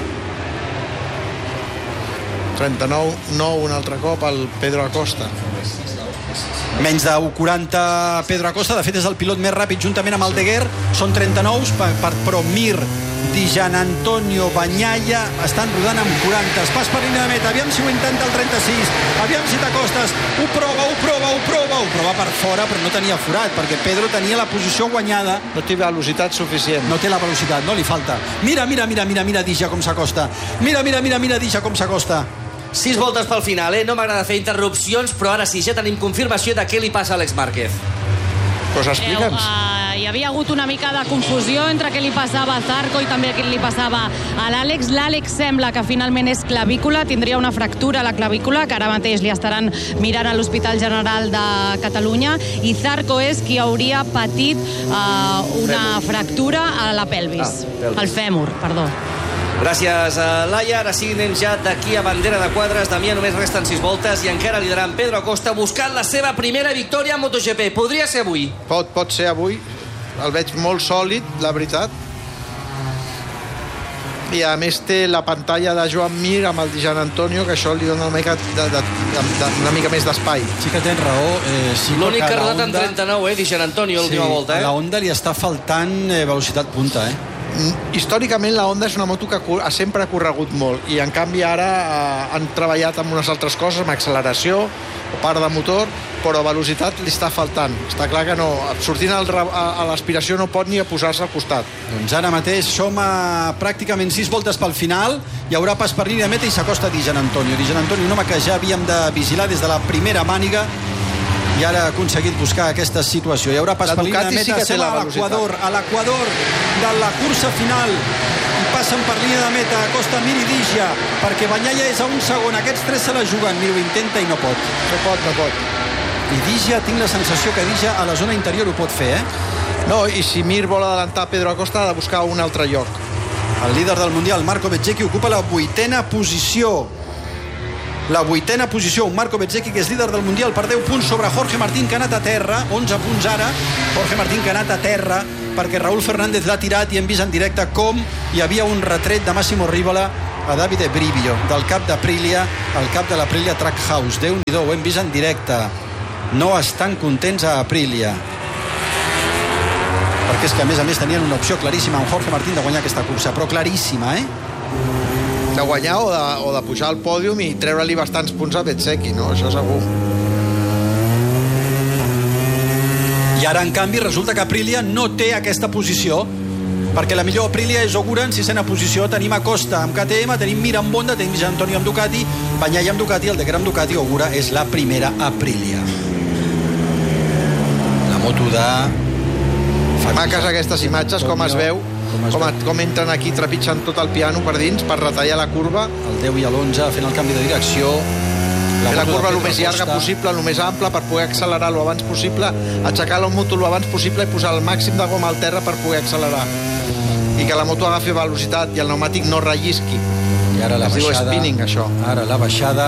trenta-nou nou un altre cop al Pedro Acosta. Menys de u quaranta Pedro Acosta, de fet és el pilot més ràpid juntament amb Aldeguer, són trenta-nou per, per, però Mir, Di Giannantonio, Bagnaia estan rodant amb quaranta, pas per línia de meta, aviam si ho intenta el trenta-sis, aviam si t'acostes, ho prova, ho prova, ho prova, ho prova per fora, però no tenia forat, perquè Pedro tenia la posició guanyada. No té velocitat suficient. No té la velocitat, no li falta. Mira, mira, mira, mira, mira Dija com s'acosta. Mira, mira, mira, mira Dija com s'acosta. Sis voltes pel final, eh? No m'agrada fer interrupcions, però ara sí, ja tenim confirmació de què li passa a Àlex Márquez. Pues explica'ns. Uh, hi havia hagut una mica de confusió entre què li passava a Zarco i també què li passava a l'Àlex. L'Àlex sembla que finalment és clavícula, tindria una fractura a la clavícula, que ara mateix li estaran mirant a l'Hospital General de Catalunya, i Zarco és qui hauria patit uh, una fractura a la pelvis, Ah, pelvis. al fèmur, perdó. Gràcies, a Laia. Ara sí, anem ja d'aquí a bandera de quadres. Damià, només resten sis voltes i encara liderant Pedro Acosta buscant la seva primera victòria a MotoGP. Podria ser avui. Pot, pot ser avui. El veig molt sòlid, la veritat. I a més té la pantalla de Joan Mir amb el Di Giannantonio, que això li dona una mica, de, de, de, de, una mica més d'espai. Sí que tens raó. Eh, sí L'únic que ha la rodat en Honda- trenta-nou, eh? Di Giannantonio, l'última sí, volta, a la eh? Honda li està faltant eh, velocitat punta, eh? Històricament la Honda és una moto que ha sempre ha corregut molt i en canvi ara eh, han treballat amb unes altres coses, amb acceleració o part de motor, però velocitat li està faltant. Està clar que no, sortint al, a, a l'aspiració no pot ni a posar-se al costat. Doncs ara mateix som a pràcticament sis voltes pel final, hi haurà pas per línia de meta i s'acosta Di Giannantonio. Di Giannantonio, un home que ja havíem de vigilar des de la primera màniga i ara ha aconseguit buscar aquesta situació. Hi haurà pas La per línia de Ducati sí meta, que té estem la a velocitat. l'equador, a l'equador de la cursa final. I passen per línia de meta, Acosta, Mir i Dija, perquè Bagnaia és a un segon. Aquests tres se la juguen. Mir ho intenta i no pot. No pot, no pot. I Dija, tinc la sensació que Dija a la zona interior ho pot fer, eh? No, i si Mir vol adelantar Pedro Acosta ha de buscar un altre lloc. El líder del Mundial, Marco Bezzecchi, ocupa la vuitena posició. La vuitena posició, un Marco Bezzecchi que és líder del Mundial per deu punts sobre Jorge Martín, que ha anat a terra, onze punts ara. Jorge Martín que ha anat a terra perquè Raúl Fernández l'ha tirat i hem vist en directe com hi havia un retret de Massimo Rivola a Davide Brivio, del cap d'Aprilia, el cap de l'Aprilia Trackhouse. Déu-n'hi-do, ho hem vist en directe. No estan contents a Aprilia. Perquè és que a més a més tenien una opció claríssima amb Jorge Martín de guanyar aquesta cursa, però claríssima, eh? De guanyar o de, o de pujar al pòdium i treure-li bastants punts a Bezzecchi, no? Això segur. I ara, en canvi, resulta que Aprilia no té aquesta posició, perquè la millor Aprilia és Ogura en sisena posició. Tenim Acosta amb K T M, tenim Mir amb Honda, tenim Gian Antonio amb Ducati, Bagnaia amb Ducati, el Decker amb Ducati. Ogura és la primera Aprilia. La moto de... Maques aquestes imatges, com es veu, com, es com, veu. com entren aquí trepitjant tot el piano per dins per retallar la curva. El deu i l'onze fent el canvi de direcció. La fer la curva el més llarga possible, el més ampla, per poder accelerar el abans possible, aixecar la moto el abans possible i posar el màxim de goma al terra per poder accelerar. I que la moto agafi velocitat i el pneumàtic no rellisqui. I ara la es baixada. diu spinning, això. Ara la baixada.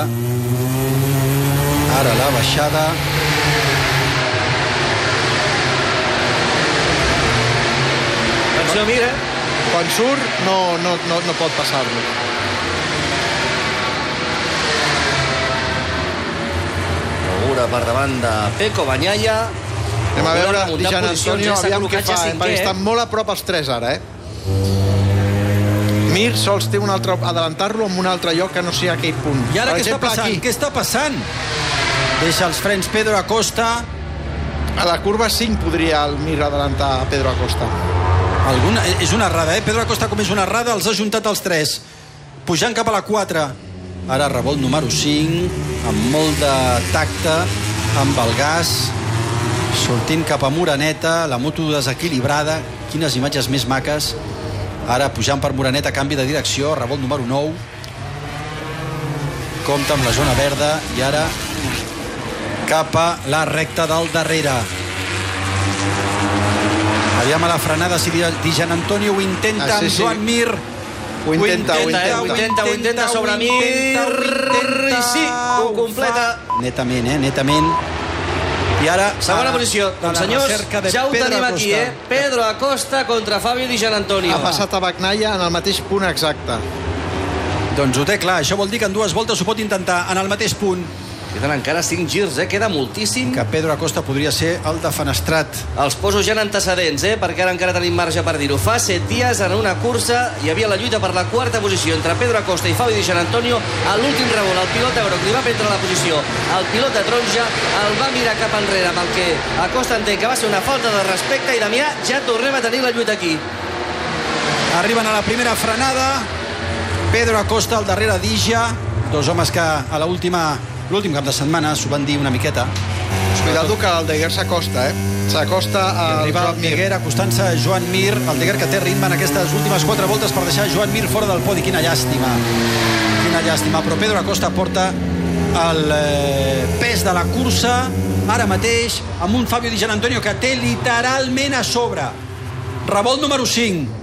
Ara la baixada. Atenció, mira. Quan surt no, no, no, no pot passar-lo. Ogura per davant de Pecco, Bagnaia. Anem a veure Di Gian Antonio, aviam què fa, eh? perquè estan molt a prop els tres ara, eh? Mir sols té un altre, adelantar-lo en un altre lloc que no sigui aquell punt. I ara per què exemple, està passant? Aquí. Què està passant? Deixa els frens Pedro Acosta. A la curva cinc podria el Mir adelantar a Pedro Acosta. Alguna, és una errada, eh? Pedro Acosta, com és una errada, els ha juntat els tres. Pujant cap a la quatre. Ara revolt número cinc, amb molt de tacte, amb el gas, sortint cap a Moreneta, la moto desequilibrada. Quines imatges més maques. Ara pujant per Moreneta, canvi de direcció, revolt número nou. Compta amb la zona verda i ara cap a la recta del darrere. Aviam a la frenada si Di Gian Antonio ho intenta ah, sí, amb Joan sí. Mir. Ho intenta, ho intenta, ho intenta, ho intenta sobre Mir. I sí, ho completa. Netament, eh? Netament. I ara... Segona posició. Doncs, senyors, ja ho tenim aquí, eh? Pedro Acosta contra Fabio Di Gian Antonio. Ha passat a Bagnaia en el mateix punt exacte. Doncs ho té clar. Això vol dir que en dues voltes ho pot intentar en el mateix punt. Queden encara cinc girs, eh? Queda moltíssim. Que Pedro Acosta podria ser el defenestrat. Els poso ja en antecedents, eh? Perquè ara encara tenim marge per dir-ho. Fa set dies en una cursa hi havia la lluita per la quarta posició entre Pedro Acosta i Fabio Di Gian Antonio. A l'últim revolt, el pilot Euroc li va prendre la posició. El pilot de taronja el va mirar cap enrere, amb el que Acosta entén que va ser una falta de respecte, i Damià, ja tornem a tenir la lluita aquí. Arriben a la primera frenada. Pedro Acosta al darrere d'Igia. Dos homes que a l'última... l'últim cap de setmana s'ho van dir una miqueta. Cuidado que el Deguer s'acosta, eh? S'acosta al Joan Mir. Deguer acostant-se a Joan Mir, el Deguer que té ritme en aquestes últimes quatre voltes per deixar Joan Mir fora del podi. Quina llàstima. Quina llàstima. Però Pedro Acosta porta el eh, pes de la cursa ara mateix amb un Fabio Di Gian Antonio que té literalment a sobre. Revolt número cinc.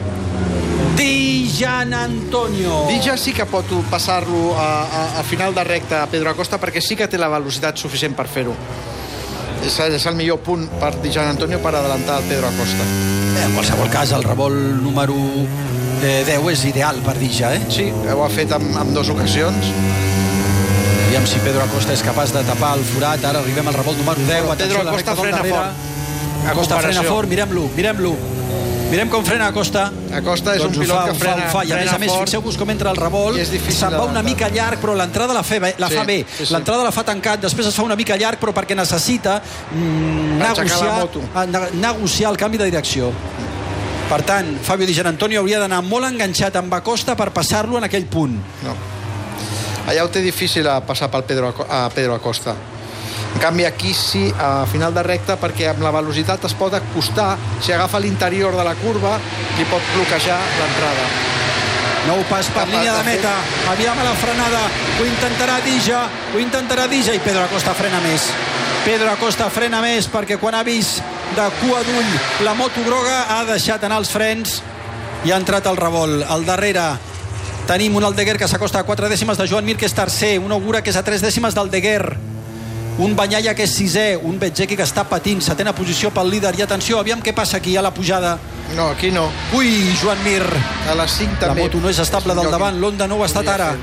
Di Gian Antonio. Di Gian sí que pot passar-lo a, a, a final de recta a Pedro Acosta, perquè sí que té la velocitat suficient per fer-ho. És, és el millor punt per Di Gian Antonio per adelantar el Pedro Acosta. Bé, en qualsevol cas, el revolt número deu és ideal per Di Gian, eh? Sí, ho ha fet en, en dues ocasions. Aviam si Pedro Acosta és capaç de tapar el forat. Ara arribem al revolt número deu. Pedro Acosta frena fort. Acosta frena fort, mirem-lo, mirem-lo. Mirem com frena Acosta. Acosta és doncs un pilot fa, que frena, fa, fa. I a més a més, fixeu-vos com entra el revolt. Se'n va una mica llarg, però l'entrada la, fe, la sí, fa bé. Sí, sí. L'entrada la fa tancat, després es fa una mica llarg, però perquè necessita mm, negociar, negociar el canvi de direcció. Per tant, Fabio Di Gian Antonio hauria d'anar molt enganxat amb Acosta per passar-lo en aquell punt. No. Allà ho té difícil a passar pel Pedro, a Pedro Acosta. En canvi aquí sí, a final de recta, perquè amb la velocitat es pot acostar, si agafa l'interior de la curva li pot bloquejar l'entrada. Nou pas per línia de meta. Aviam a la frenada, ho intentarà Dija, ho intentarà Dija, i Pedro Acosta frena més. Pedro Acosta frena més perquè quan ha vist de cua d'ull. La moto groga ha deixat anar els frens i ha entrat al revolt. Al darrere tenim un Aldeguer que s'acosta a quatre dècimes de Joan Mir, que és tercer, un Ogura que és a tres dècimes d'Aldeguer, un Bagnaia que és sisè, un Bezzecchi que està patint, setena posició pel líder. I atenció, aviam què passa aquí a la pujada. No, aquí no. Ui, Joan Mir. A les cinc també. La moto no és estable del davant, l'Honda no ho ha estat ara.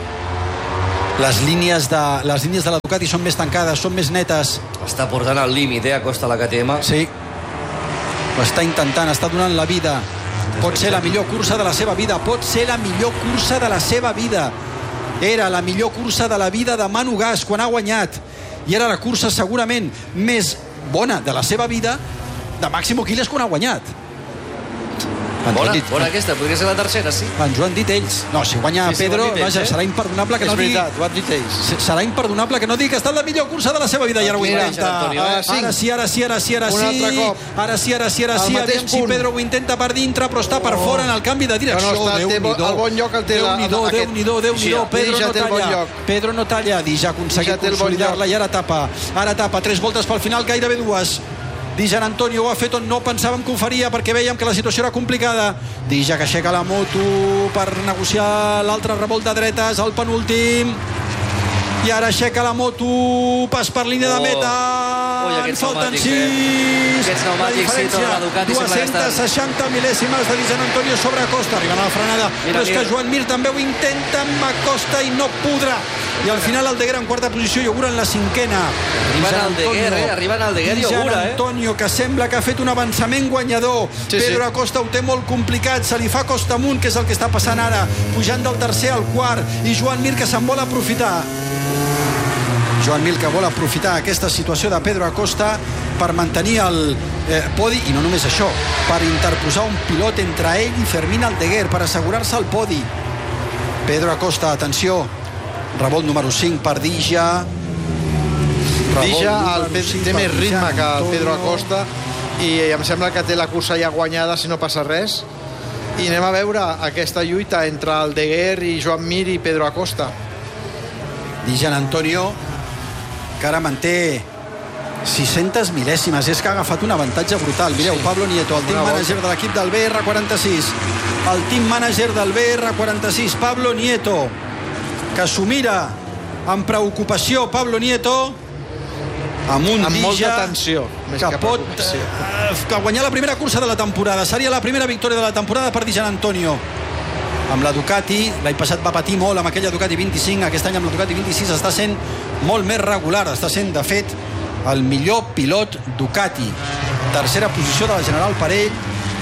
Les línies de, les línies de la Ducati són més tancades, són més netes. Està portant al límit, eh, a Costa la K T M. Sí. Ho està intentant, està donant la vida. Pot ser la millor cursa de la seva vida, pot ser la millor cursa de la seva vida. Era la millor cursa de la vida de Manu Gas quan ha guanyat, i era la cursa segurament més bona de la seva vida de Máximo Quiles quan ha guanyat. Bona, bona aquesta, podria ser la tercera, sí. Ens ho han dit ells. No, si guanya sí, sí, Pedro, ells, vaja, eh? serà imperdonable que és no digui... veritat, ho han dit ells. Serà imperdonable que no digui que ha estat la millor cursa de la seva vida. I ara ho intenta. Ara sí, ara sí, ara sí, ara sí, ara sí. Un altre cop. Ara sí, ara sí, ara sí. Aviam si Pedro ho intenta per dintre, però està per fora en el canvi de direcció. No, no, està, té al bon lloc el té la, Déu-n'hi-do, Déu-n'hi-do, Déu-n'hi-do. Pedro no talla. Pedro no talla. Dija ha aconseguit consolidar-la i ara tapa. Ara tapa. Tres voltes pel final, gairebé dues. Di Gian Antonio ho ha fet on no pensàvem que ho faria, perquè vèiem que la situació era complicada. Dija que aixeca la moto per negociar l'altre revolt de dretes, el penúltim, i ara aixeca la moto, pas per línia de meta. Ui, en falten sis. Aquests pneumàtics, sí, tota la Ducati sembla que estan... dues-centes seixanta mil·lèsimes de Di Gian Antonio sobre Acosta, arribant a la frenada. Mira, però és mira. que Joan Mir també ho intenta amb Acosta i no podrà. I al final Aldeguer en quarta posició i Ogura en la cinquena. Arriben Aldeguer, eh? Arriben Aldeguer i Ogura, eh? Antonio, que sembla que ha fet un avançament guanyador. Sí, Pedro sí. Acosta ho té molt complicat, se li fa costa amunt, que és el que està passant ara, pujant del tercer al quart, i Joan Mir que se'n vol aprofitar. Joan Mir que vol aprofitar aquesta situació de Pedro Acosta per mantenir el eh, podi, i no només això, per interposar un pilot entre ell i Fermín Aldeguer, per assegurar-se el podi. Pedro Acosta, atenció, revolt número cinc per Dija. Dija el Pedro, té més ritme que el Pedro Acosta, i em sembla que té la cursa ja guanyada si no passa res. I anem a veure aquesta lluita entre Aldeguer i Joan Mir i Pedro Acosta. Di Gian Antonio, que ara manté sis-centes mil·lèsimes, és que ha agafat un avantatge brutal. Mireu, sí. Pablo Nieto, el team manager de l'equip del B R quaranta-sis, el team manager del B R quaranta-sis, Pablo Nieto, que s'ho mira amb preocupació. Pablo Nieto amb un amb Dija molta tensió, més que, que pot eh, guanyar la primera cursa de la temporada. Seria la primera victòria de la temporada per Di Gian Antonio amb la Ducati. L'any passat va patir molt amb aquella Ducati vint-i-cinc, aquest any amb la Ducati vint-i-sis està sent molt més regular, està sent de fet el millor pilot Ducati. Tercera posició de la General per ell,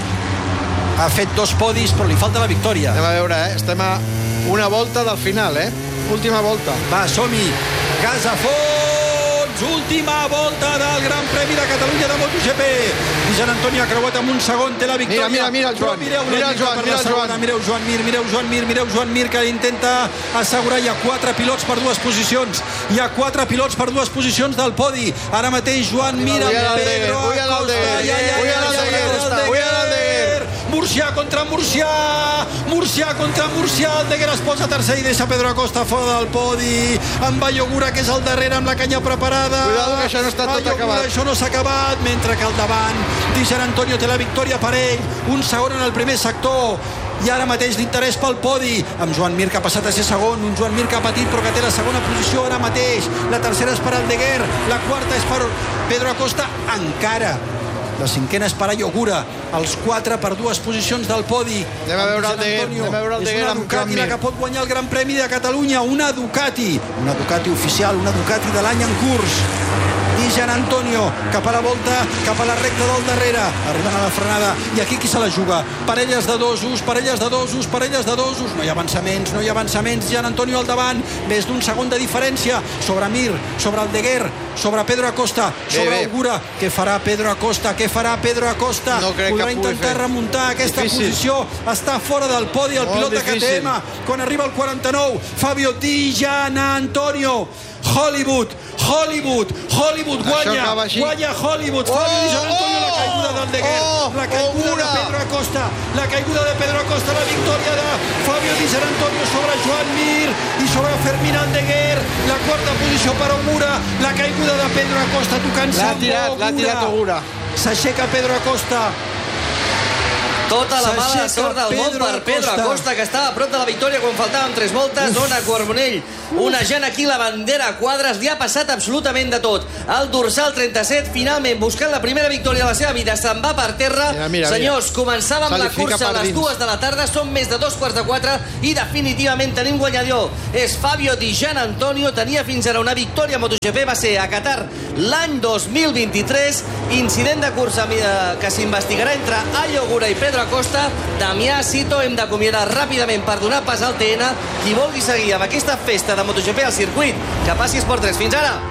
ha fet dos podis però li falta la victòria. Anem a veure, eh? Estem a una volta del final, eh? Última volta. Va, som-hi, gas a fons, última volta del Gran Premi de Catalunya de MotoGP. Di Gian Antonio ha creuat amb un segon, té la victòria. Mira, mira, mira el Joan, mireu, mira el Joan, mira el Joan. Mireu Joan Mir, mireu Joan Mir, mireu Joan Mir, que intenta assegurar. Hi ha quatre pilots per dues posicions. Hi ha quatre pilots per dues posicions del podi. Ara mateix Joan Mir amb Pedro Acosta. Murcià contra Murcià, Murcià contra Murcià, Aldeguer es posa tercer i deixa Pedro Acosta fora del podi, amb Vallogura que és al darrere amb la canya preparada. Cuidado que això no està tot acabat. Això no s'ha acabat, mentre que al davant Di Gian Antonio té la victòria per ell, un segon en el primer sector, i ara mateix l'interès pel podi, amb Joan Mir que ha passat a ser segon, un Joan Mir que ha patit però que té la segona posició ara mateix. La tercera és per Aldeguer, la quarta és per Pedro Acosta encara. La cinquena és per Ayogura, els quatre per dues posicions del podi. Anem a veure Aldeguer, anem a veure Aldeguer amb Ducati la que pot guanyar el Gran Premi de Catalunya, una Ducati, una Ducati oficial, una Ducati de l'any en curs. Di Gian Antonio cap a la volta, cap a la recta del darrere, arribant a la frenada, i aquí qui se la juga? Parelles de dosos, parelles de dosos, parelles de dosos, no hi ha avançaments, no hi ha avançaments. Gian Antonio al davant, més d'un segon de diferència sobre Mir, sobre Aldeguer, sobre Pedro Acosta, sobre Ogura. Què farà Pedro Acosta? Què farà Pedro Acosta? No crec Podrà que pugui intentar fer. remuntar aquesta Difícil. posició, està fora del podi el Molt pilot de difícil. K T M quan arriba el quaranta-nou, Fabio Di Gian Antonio. Hollywood, Hollywood, Hollywood guanya, guanya Hollywood. Oh, Fabio Di Gian Antonio, oh, la caiguda d'Aldeguer, oh, la caiguda Ogura. de Pedro Acosta, la caiguda de Pedro Acosta, la victòria de Fabio Di Gian Antonio sobre Joan Mir i sobre Fermín Aldeguer, la quarta posició per Ogura, la caiguda de Pedro Acosta tocant-se L'ha amb tirat, Ogura. l'ha tirat Ogura. S'aixeca Pedro Acosta. Tota la mala sort del món per Pedro Acosta, que estava a prop de la victòria quan faltaven tres voltes. Ona Carbonell, onejant aquí la bandera a quadres, li ha passat absolutament de tot. El dorsal trenta-set, finalment, buscant la primera victòria de la seva vida, se'n va per terra. Mira, mira, Senyors, mira. començàvem la cursa a les dues de la tarda, són més de dos quarts de quatre i definitivament tenim guanyador. És Fabio Di Gianantonio, tenia fins ara una victòria a MotoGP, va ser a Qatar l'any dos mil vint-i-tres, incident de cursa que s'investigarà entre Ayo Ogura i Pedro Acosta. Damià Sito, hem d'acomiadar ràpidament per donar pas al T N. Qui vulgui seguir amb aquesta festa de MotoGP al circuit, que passi Esport tres. Fins ara!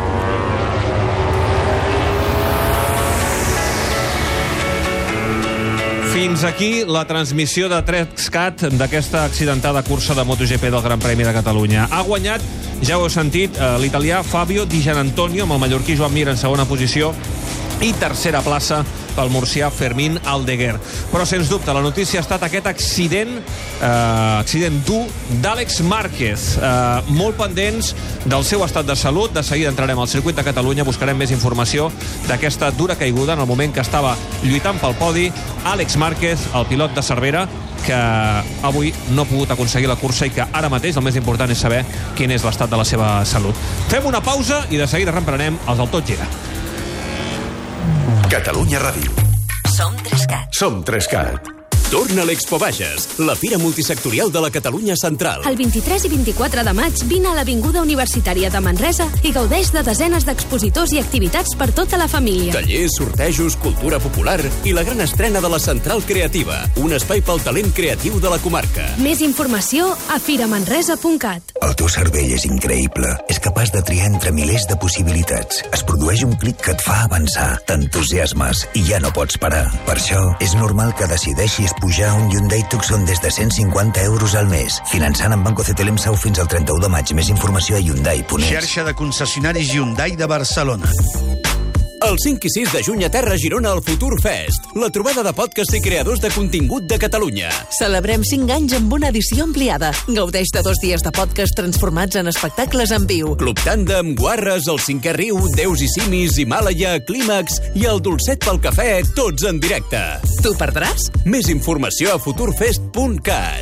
Fins aquí la transmissió de TresCat d'aquesta accidentada cursa de MotoGP del Gran Premi de Catalunya. Ha guanyat, ja ho heu sentit, l'italià Fabio Di Gianantonio, amb el mallorquí Joan Mir en segona posició, i tercera plaça pel murcià Fermín Aldeguer. Però, sens dubte, la notícia ha estat aquest accident, eh, accident dur d'Àlex Márquez. Eh, molt pendents del seu estat de salut. De seguida entrarem al circuit de Catalunya, buscarem més informació d'aquesta dura caiguda en el moment que estava lluitant pel podi Àlex Márquez, el pilot de Cervera, que avui no ha pogut aconseguir la cursa i que ara mateix el més important és saber quin és l'estat de la seva salut. Fem una pausa i de seguida reemprenem els del Tot Gira. Catalunya Ràdio. Som TresCat. Som TresCat. Torna a l'Expo Bages, la fira multisectorial de la Catalunya Central. El vint-i-tres i vint-i-quatre de maig vine a l'Avinguda Universitària de Manresa i gaudeix de desenes d'expositors i activitats per tota la família. Tallers, sortejos, cultura popular i la gran estrena de la Central Creativa, un espai pel talent creatiu de la comarca. Més informació a firamanresa punt cat. El teu cervell és increïble. És capaç de triar entre milers de possibilitats. Es produeix un clic que et fa avançar, t'entusiasmes i ja no pots parar. Per això és normal que decideixis pujar un Hyundai Tucson des de cent cinquanta euros al mes. Finançant amb Banco C T L M S A U fins al trenta-u de maig. Més informació a Hyundai punt es. Xarxa de concessionaris Hyundai de Barcelona. El cinc i sis de juny a Terra Girona al Futur Fest, la trobada de podcast i creadors de contingut de Catalunya. Celebrem cinc anys amb una edició ampliada. Gaudeix de dos dies de podcast transformats en espectacles en viu. Club Tàndem, Guarres, El Cinquè Riu, Déus i Simis, Himàlaia, Clímax i el Dolcet pel Cafè, tots en directe. Tu perdràs? Més informació a futurfest punt cat.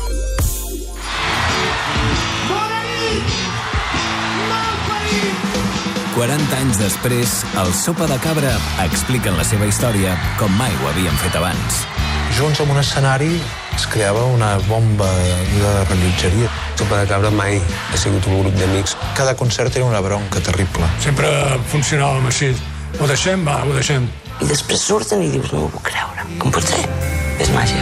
quaranta anys després, el Sopa de Cabra expliquen la seva història com mai ho havien fet abans. Junts en un escenari es creava una bomba de rellotgeria. Sopa de Cabra mai ha sigut un grup d'amics. Cada concert era una bronca terrible. Sempre funcionàvem així. Ho deixem, va, ho deixem. I després surten i dius, no ho puc creure. Com pot ser? És màgia.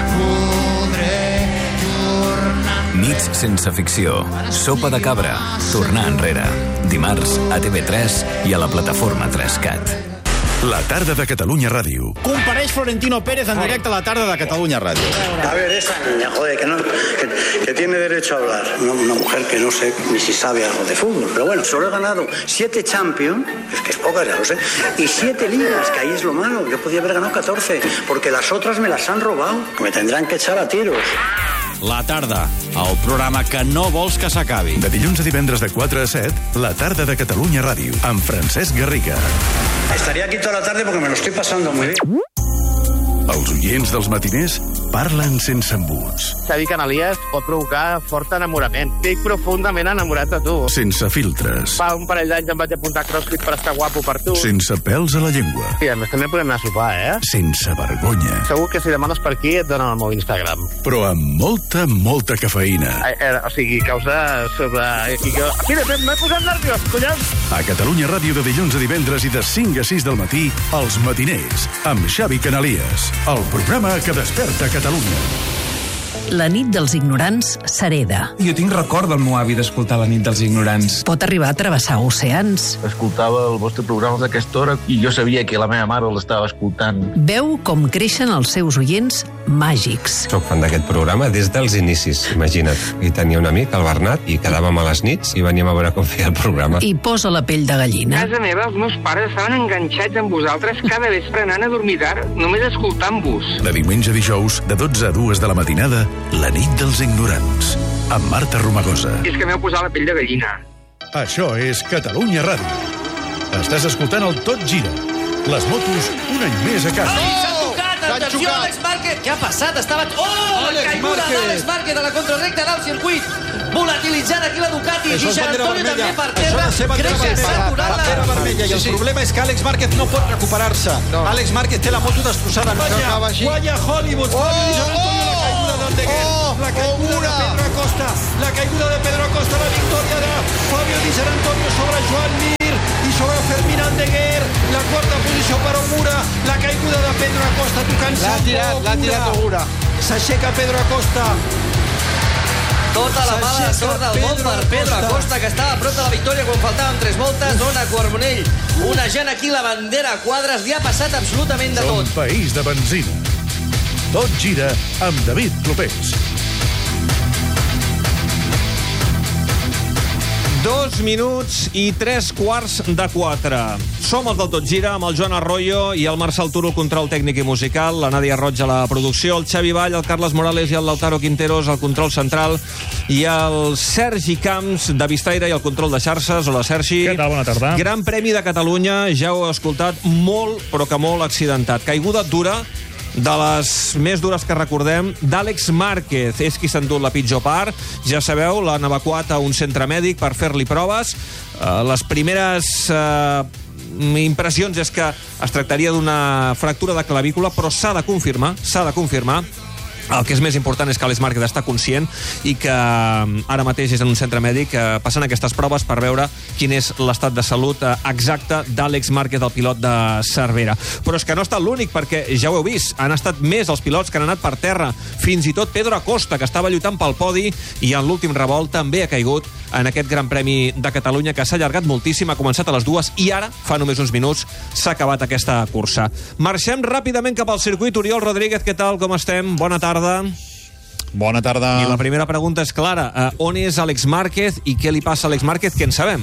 Nits sense ficció. Sopa de Cabra. Tornar enrere. Dimarts a T V tres i a la plataforma TresCat. La tarda de Catalunya Ràdio. Compareix Florentino Pérez en directe a la tarda de Catalunya Ràdio. A ver, esa niña, joder, que, no, que, que tiene derecho a hablar. Una, una mujer que no sé ni si sabe algo de fútbol. Pero bueno, solo he ganado siete Champions, es que es pocas, ya lo sé, y siete ligas, que ahí es lo malo. Yo podía haber ganado catorce, porque las otras me las han robado. Me tendrán que echar a tiros. La tarda, el programa que no vols que s'acabi. De dilluns a divendres de quatre a set, la tarda de Catalunya Ràdio, amb Francesc Garriga. Estaría aquí toda la tarde porque me lo estoy pasando muy bien. Els oients dels matiners parlen sense embuts. Xavi Canalies pot provocar fort enamorament. Estic profundament enamorat de tu. Sense filtres. Fa un parell d'anys em vaig apuntar a CrossFit per estar guapo per tu. Sense pèls a la llengua. I a més també podem anar a sopar, eh? Sense vergonya. Segur que si demanes per aquí et donen el meu Instagram. Però amb molta, molta cafeïna. Eh, eh, o sigui, causa sobre... Mira, m'he posat nerviós, collons! A Catalunya Ràdio de dilluns a divendres i de cinc a sis del matí, Els Matiners, amb Xavi Canalies. El programa que desperta Catalunya. La nit dels ignorants s'hereda. Jo tinc record del meu avi d'escoltar La nit dels ignorants. Pot arribar a travessar oceans. Escoltava el vostre programa d'aquesta hora i jo sabia que la meva mare l'estava escoltant. Veu com creixen els seus oients màgics. Soc fan d'aquest programa des dels inicis, imagina't. I tenia un amic, el Bernat, i quedàvem a les nits i veníem a veure com feia el programa. I posa la pell de gallina. A casa meva, els meus pares estaven enganxats amb vosaltres cada vespre anant a dormir tard, només escoltant-vos. De diumenge a dijous, de dotze a dues de la matinada, La nit dels ignorants, amb Marta Romagosa. I és que m'heu posat la pell de gallina. Això és Catalunya Ràdio. Estàs escoltant el Tot Gira, Les motos, un any més a casa. Ai, s'ha tocat! Atenció, Àlex Márquez! Què ha passat? Estava... Oh, la caiguda d'Àlex Márquez a la contrarrecta del circuit. Volatilitzant aquí la Ducati. I Gian Antonio també per terra. Crec que s'ha aturat la... bandera vermella. I el problema és que Àlex Márquez no pot recuperar-se. Àlex Márquez té la moto destrossada. Guanya Hollywood. La caiguda de Pedro Acosta. La caiguda de Pedro Acosta. La victòria de Fabio Di Gian Antonio sobre Joan Mir i sobre Fermín Aldeguer. La quarta posició per Ogura. La caiguda de Pedro Acosta tocant-se. L'ha tirat, l'ha tirat Ogura. S'aixeca Pedro Acosta. Tota la mala sort del món per Pedro Acosta, que estava a prop de la victòria quan faltaven tres voltes. Dona Carbonell onejant aquí la bandera a quadres. Li ha passat absolutament de tot. Som país de benzina. Tot gira amb David Clopés. Dos minuts i tres quarts de quatre. Som els del Tot Gira, amb el Joan Arroyo i el Marçal Turo, control tècnic i musical, la Nàdia Roig a la producció, el Xavi Vall, el Carles Morales i el Lautaro Quinteros al control central i el Sergi Camps de Vistaire i el control de xarxes. Hola, Sergi. Què tal? Bona tarda. Gran Premi de Catalunya, ja ho heu escoltat, molt, però que molt accidentat. Caiguda dura, de les més dures que recordem, d'Àlex Márquez. És qui s'ha endut la pitjor part. Ja sabeu, l'han evacuat a un centre mèdic per fer-li proves. Uh, les primeres uh, impressions és que es tractaria d'una fractura de clavícula, però s'ha de confirmar, s'ha de confirmar. El que és més important és que Àlex Márquez està conscient i que ara mateix és en un centre mèdic passant aquestes proves per veure quin és l'estat de salut exacte d'Àlex Márquez, el pilot de Cervera. Però és que no ha estat l'únic, perquè ja ho heu vist, han estat més els pilots que han anat per terra. Fins i tot Pedro Acosta, que estava lluitant pel podi i en l'últim revolt també ha caigut en aquest Gran Premi de Catalunya, que s'ha allargat moltíssim, ha començat a les dues i ara, fa només uns minuts, s'ha acabat aquesta cursa. Marxem ràpidament cap al circuit. Oriol Rodríguez, què tal, com estem? Bona tarda. Bona tarda. I la primera pregunta és clara. Uh, on és Àlex Márquez i què li passa a Àlex Márquez? Què en sabem?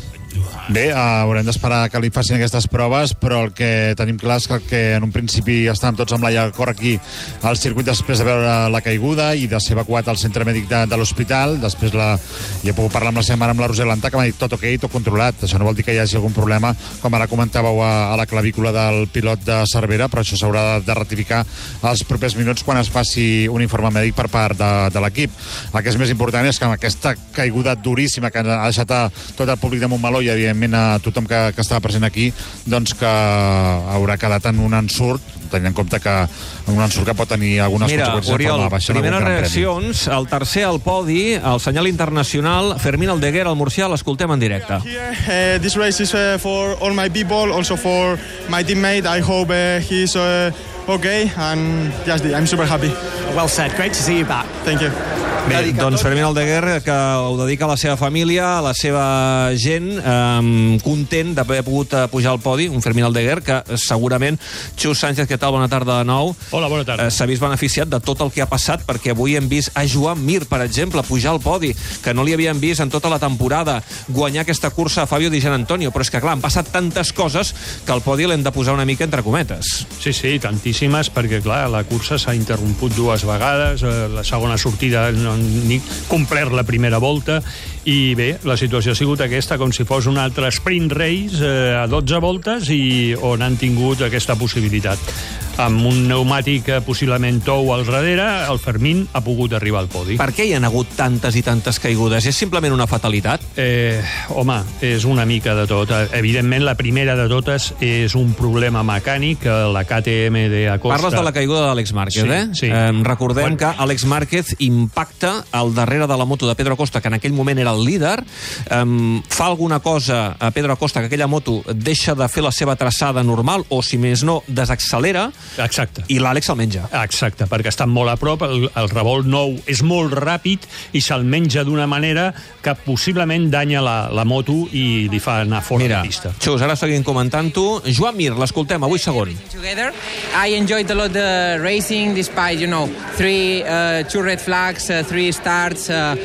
Bé, uh, haurem d'esperar que li facin aquestes proves, però el que tenim clar és que, que en un principi estàvem tots amb la cor aquí al circuit després de veure la caiguda i de ser evacuat al centre mèdic de, de l'hospital. Després la, ja he pogut parlar amb la seva mare, amb la Roser Lantà, que m'ha dit tot ok, tot controlat. Això no vol dir que hi hagi algun problema, com ara comentàveu, a, a la clavícula del pilot de Cervera, però això s'haurà de, de ratificar els propers minuts quan es faci un informe mèdic per part de, de l'equip. El que és més important és que amb aquesta caiguda duríssima que ha deixat a tot el públic de Montmeló i evidentment a tothom que, que estava present aquí, doncs que haurà quedat en un ensurt, tenint en compte que un ensurt que pot tenir algunes Mira, conseqüències Oriol, de forma baixa. Primeres reaccions, el tercer al podi, el senyal internacional, Fermín Aldeguer, al Murcià, l'escoltem en directe. Uh, this race is uh, for all my people, also for my teammate. I hope uh, he's uh, okay, and yes, I'm super happy. Well said, great to see you back. Thank you. Bé, doncs Fermín Aldeguer, que ho dedica a la seva família, a la seva gent, eh, content d'haver pogut pujar al podi, un Fermín Aldeguer que segurament, Xus Sánchez, què tal? Bona tarda de nou. Hola, bona tarda. Eh, s'ha vist beneficiat de tot el que ha passat, perquè avui hem vist a Joan Mir, per exemple, pujar al podi, que no li havíem vist en tota la temporada, guanyar aquesta cursa a Fabio Di Gian Antonio, però és que, clar, han passat tantes coses que el podi l'hem de posar una mica entre cometes. Sí, sí, tantíssimes, perquè, clar, la cursa s'ha interromput dues vegades, eh, la segona sortida no ni complert la primera volta, i bé, la situació ha sigut aquesta, com si fos un altre sprint race eh, a dotze voltes i on han tingut aquesta possibilitat. Amb un pneumàtic possiblement tou al darrere, el Fermín ha pogut arribar al podi. Per què hi ha hagut tantes i tantes caigudes? És simplement una fatalitat? Eh, home, és una mica de tot. Evidentment, la primera de totes és un problema mecànic, la K T M de Acosta. Parles de la caiguda d'Àlex Márquez, sí, eh? Sí. eh? Recordem bueno. que Àlex Márquez impacta al darrere de la moto de Pedro Acosta, que en aquell moment era el líder, um, fa alguna cosa a Pedro Acosta, que aquella moto deixa de fer la seva traçada normal, o si més no, desaccelera. Exacte. I l'Àlex se'l menja. Exacte, perquè estan molt a prop, el, el revolt nou és molt ràpid i se'l menja d'una manera que possiblement danya la, la moto i li fa anar fora Mira, de pista. Xus, ara seguim comentant-ho. Joan Mir, l'escoltem, avui segon. Together. I enjoyed a lot the racing despite, you know, three, uh, two red flags, uh, three starts. Uh,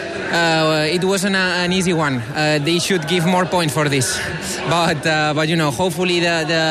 uh, it wasn't a, an easy one. Uh, they should give more points for this. But, uh, but you know, hopefully the... the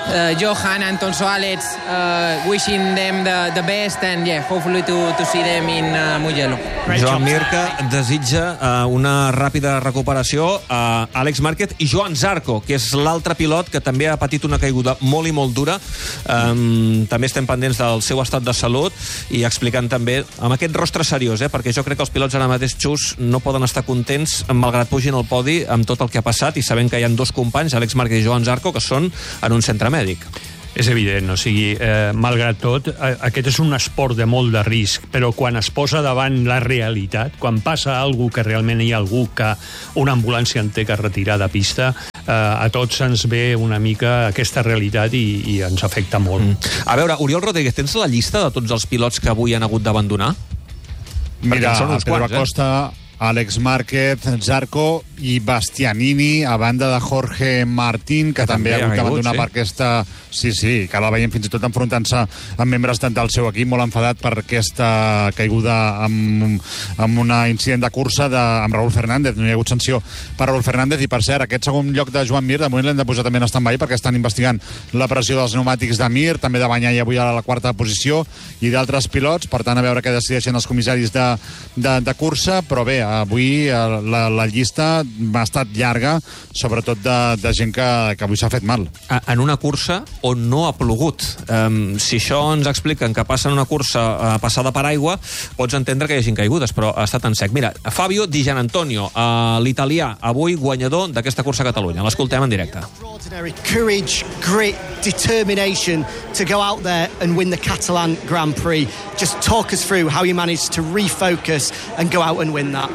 uh, Johan and also Alex, uh, wishing them the, the best and yeah, hopefully to, to see them in uh, Mugello. Joan Mir que desitja uh, una ràpida recuperació a uh, Àlex Márquez i Joan Zarco, que és l'altre pilot que també ha patit una caiguda molt i molt dura. Um, també estem pendents del seu estat de salut i explicant també amb aquest rostre seriós, eh, perquè jo crec que els pilots ara mateix, Xus, no poden estar contents malgrat pugin al podi amb tot el que ha passat i sabem que hi ha dos companys, Àlex Márquez i Joan Zarco, que són en un centre mèdic. És evident, o sigui, eh, malgrat tot, eh, aquest és un esport de molt de risc, però quan es posa davant la realitat, quan passa alguna que realment hi ha algú que una ambulància en té que retirar de pista, eh, a tots ens ve una mica aquesta realitat i, i ens afecta molt. Mm. A veure, Oriol Rodríguez, tens la llista de tots els pilots que avui han hagut d'abandonar? Mira, Pedro Acosta, eh? Àlex Márquez, Zarco i Bastianini, a banda de Jorge Martín, que, que també, també ha hagut d'abandonar sí. per aquesta... Sí, sí, que la veiem fins i tot enfrontant-se amb membres tant del seu equip, molt enfadat per aquesta caiguda amb, amb un incident de cursa de, amb Raúl Fernández. No hi ha hagut sanció per Raúl Fernández i, per cert, aquest segon lloc de Joan Mir, de moment l'hem de posar també en stand-by perquè estan investigant la pressió dels pneumàtics de Mir, també de Bagnaia avui a la quarta posició i d'altres pilots, per tant, a veure què decideixen els comissaris de, de, de cursa, però bé, avui la, la llista ha estat llarga, sobretot de, de gent que, que avui s'ha fet mal. En una cursa on no ha plogut. Um, si això ens expliquen que passa en una cursa uh, passada per aigua, pots entendre que hi hagin caigudes, però ha estat en sec. Mira, Fabio Di Gianantonio, uh, l'italià, avui guanyador d'aquesta cursa a Catalunya. L'escoltem en directe. Courage, grit, determination to go out there and win the Catalan Grand Prix. Just talk us through how you managed to refocus and go out and win that.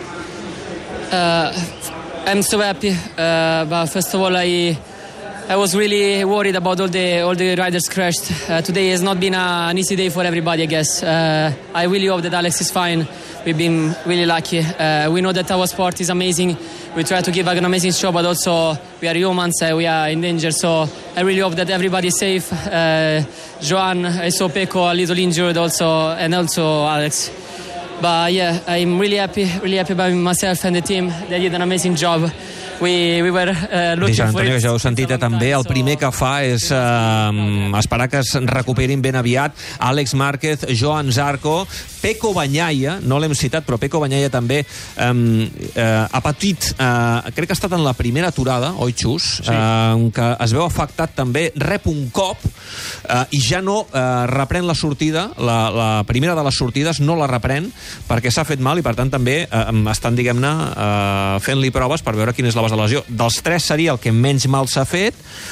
Uh, I'm so happy, uh, but first of all, I I was really worried about all the all the riders crashed. Uh, today has not been a, an easy day for everybody, I guess. Uh, I really hope that Alex is fine. We've been really lucky. Uh, we know that our sport is amazing. We try to give an amazing show, but also we are humans, uh, we are in danger. So I really hope that everybody is safe. Uh, Joan, I saw Pecco a little injured also, and also Alex. But yeah, I'm really happy, really happy about myself and the team. They did an amazing job. We, we were uh, looking for it. Que ja ho heu sentit, eh, també el primer que fa és uh, esperar que es recuperin ben aviat Àlex Márquez, Joan Zarco, Pecco Bagnaia, no l'hem citat, però Pecco Bagnaia també um, uh, ha patit, uh, crec que ha estat en la primera aturada, oi, Xus? Sí. Uh, que es veu afectat també, rep un cop uh, i ja no uh, reprèn la sortida, la, la primera de les sortides no la reprèn perquè s'ha fet mal i per tant també uh, estan, diguem-ne, uh, fent-li proves per veure quina és la base de lesió. Dels tres seria el que menys mal s'ha fet,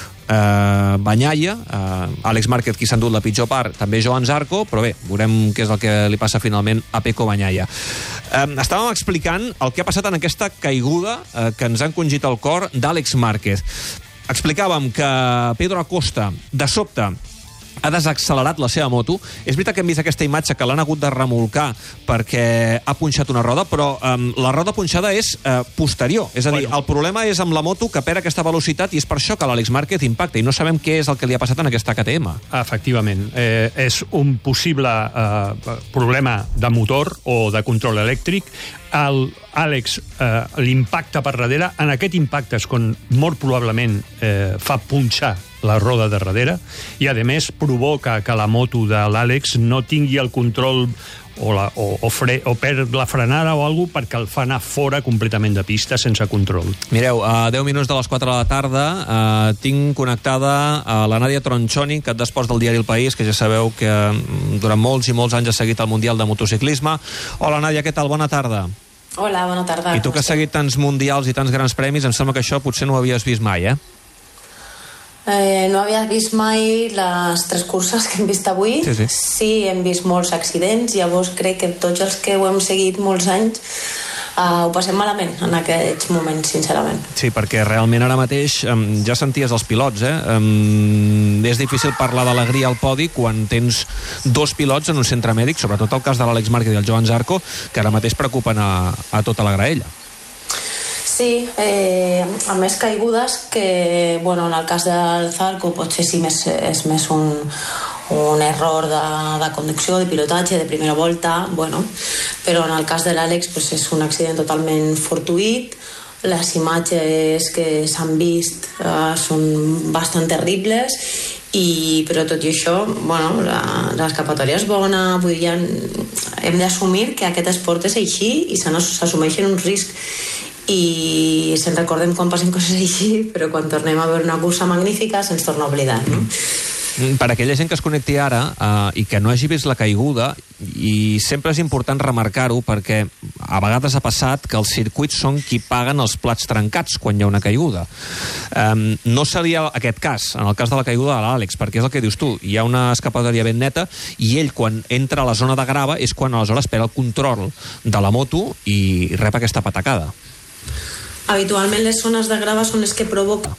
Uh, Bagnaia, uh, Àlex Márquez, qui s'ha endut la pitjor part, també Joan Zarco, però bé, veurem què és el que li passa finalment a Pecco Bagnaia. Uh, estàvem explicant el que ha passat en aquesta caiguda uh, que ens ha encongit el cor d'Àlex Márquez. Explicàvem que Pedro Acosta, de sobte, ha desaccelerat la seva moto. És veritat que hem vist aquesta imatge que l'han hagut de remolcar perquè ha punxat una roda, però um, la roda punxada és uh, posterior. És a dir, bueno, el problema és amb la moto que perd aquesta velocitat i és per això que l'Àlex Márquez impacta i no sabem què és el que li ha passat en aquesta K T M. Efectivament. Eh, és un possible eh, problema de motor o de control elèctric. El Àlex, eh, l'impacte per darrere, en aquest impacte és quan molt probablement eh, fa punxar la roda de darrere i, a més, provoca que la moto de l'Àlex no tingui el control o, la, o, o, fre, o perd la frenada o alguna cosa perquè el fa anar fora completament de pista sense control. Mireu, a deu minuts de les quatre de la tarda eh, tinc connectada a la Nàdia Tronchoni, cap d'esports del diari El País, que ja sabeu que durant molts i molts anys ha seguit el Mundial de Motociclisme. Hola, Nàdia, què tal? Bona tarda. Hola, bona tarda. I tu que has seguit tants mundials i tants grans premis, em sembla que això potser no ho havies vist mai, eh? Eh, no havia vist mai les tres curses que hem vist avui. Sí, sí. Sí, hem vist molts accidents, llavors crec que tots els que ho hem seguit molts anys uh, ho passem malament en aquests moments, sincerament. Sí, perquè realment ara mateix um, ja senties els pilots, eh? Um, és difícil parlar d'alegria al podi quan tens dos pilots en un centre mèdic, sobretot el cas de l'Àlex Márquez i el Joan Zarco, que ara mateix preocupen a, a tota la graella. Sí, eh, a més caigudes que, bueno, en el cas del Zarco potser sí més, és més un, un error de, de conducció, de pilotatge, de primera volta, bueno, però en el cas de l'Àlex pues, és un accident totalment fortuït. Les imatges que s'han vist eh, són bastant terribles I, però tot i això, bueno, l'escapatòria és bona, vull dir, hem d'assumir que aquest esport és així i s'assumeixen uns riscs i se'n recordem quan passen coses així, però quan tornem a veure una cursa magnífica se'ns torna a oblidar, no? Per aquella gent que es connecti ara eh, i que no hagi vist la caiguda, i sempre és important remarcar-ho perquè a vegades ha passat que els circuits són qui paguen els plats trencats quan hi ha una caiguda. Eh, no seria aquest cas, en el cas de la caiguda de l'Àlex, perquè és el que dius tu, hi ha una escapatòria ben neta i ell quan entra a la zona de grava és quan aleshores perd el control de la moto i rep aquesta patacada. Habitualment les zones de grava són les que provoquen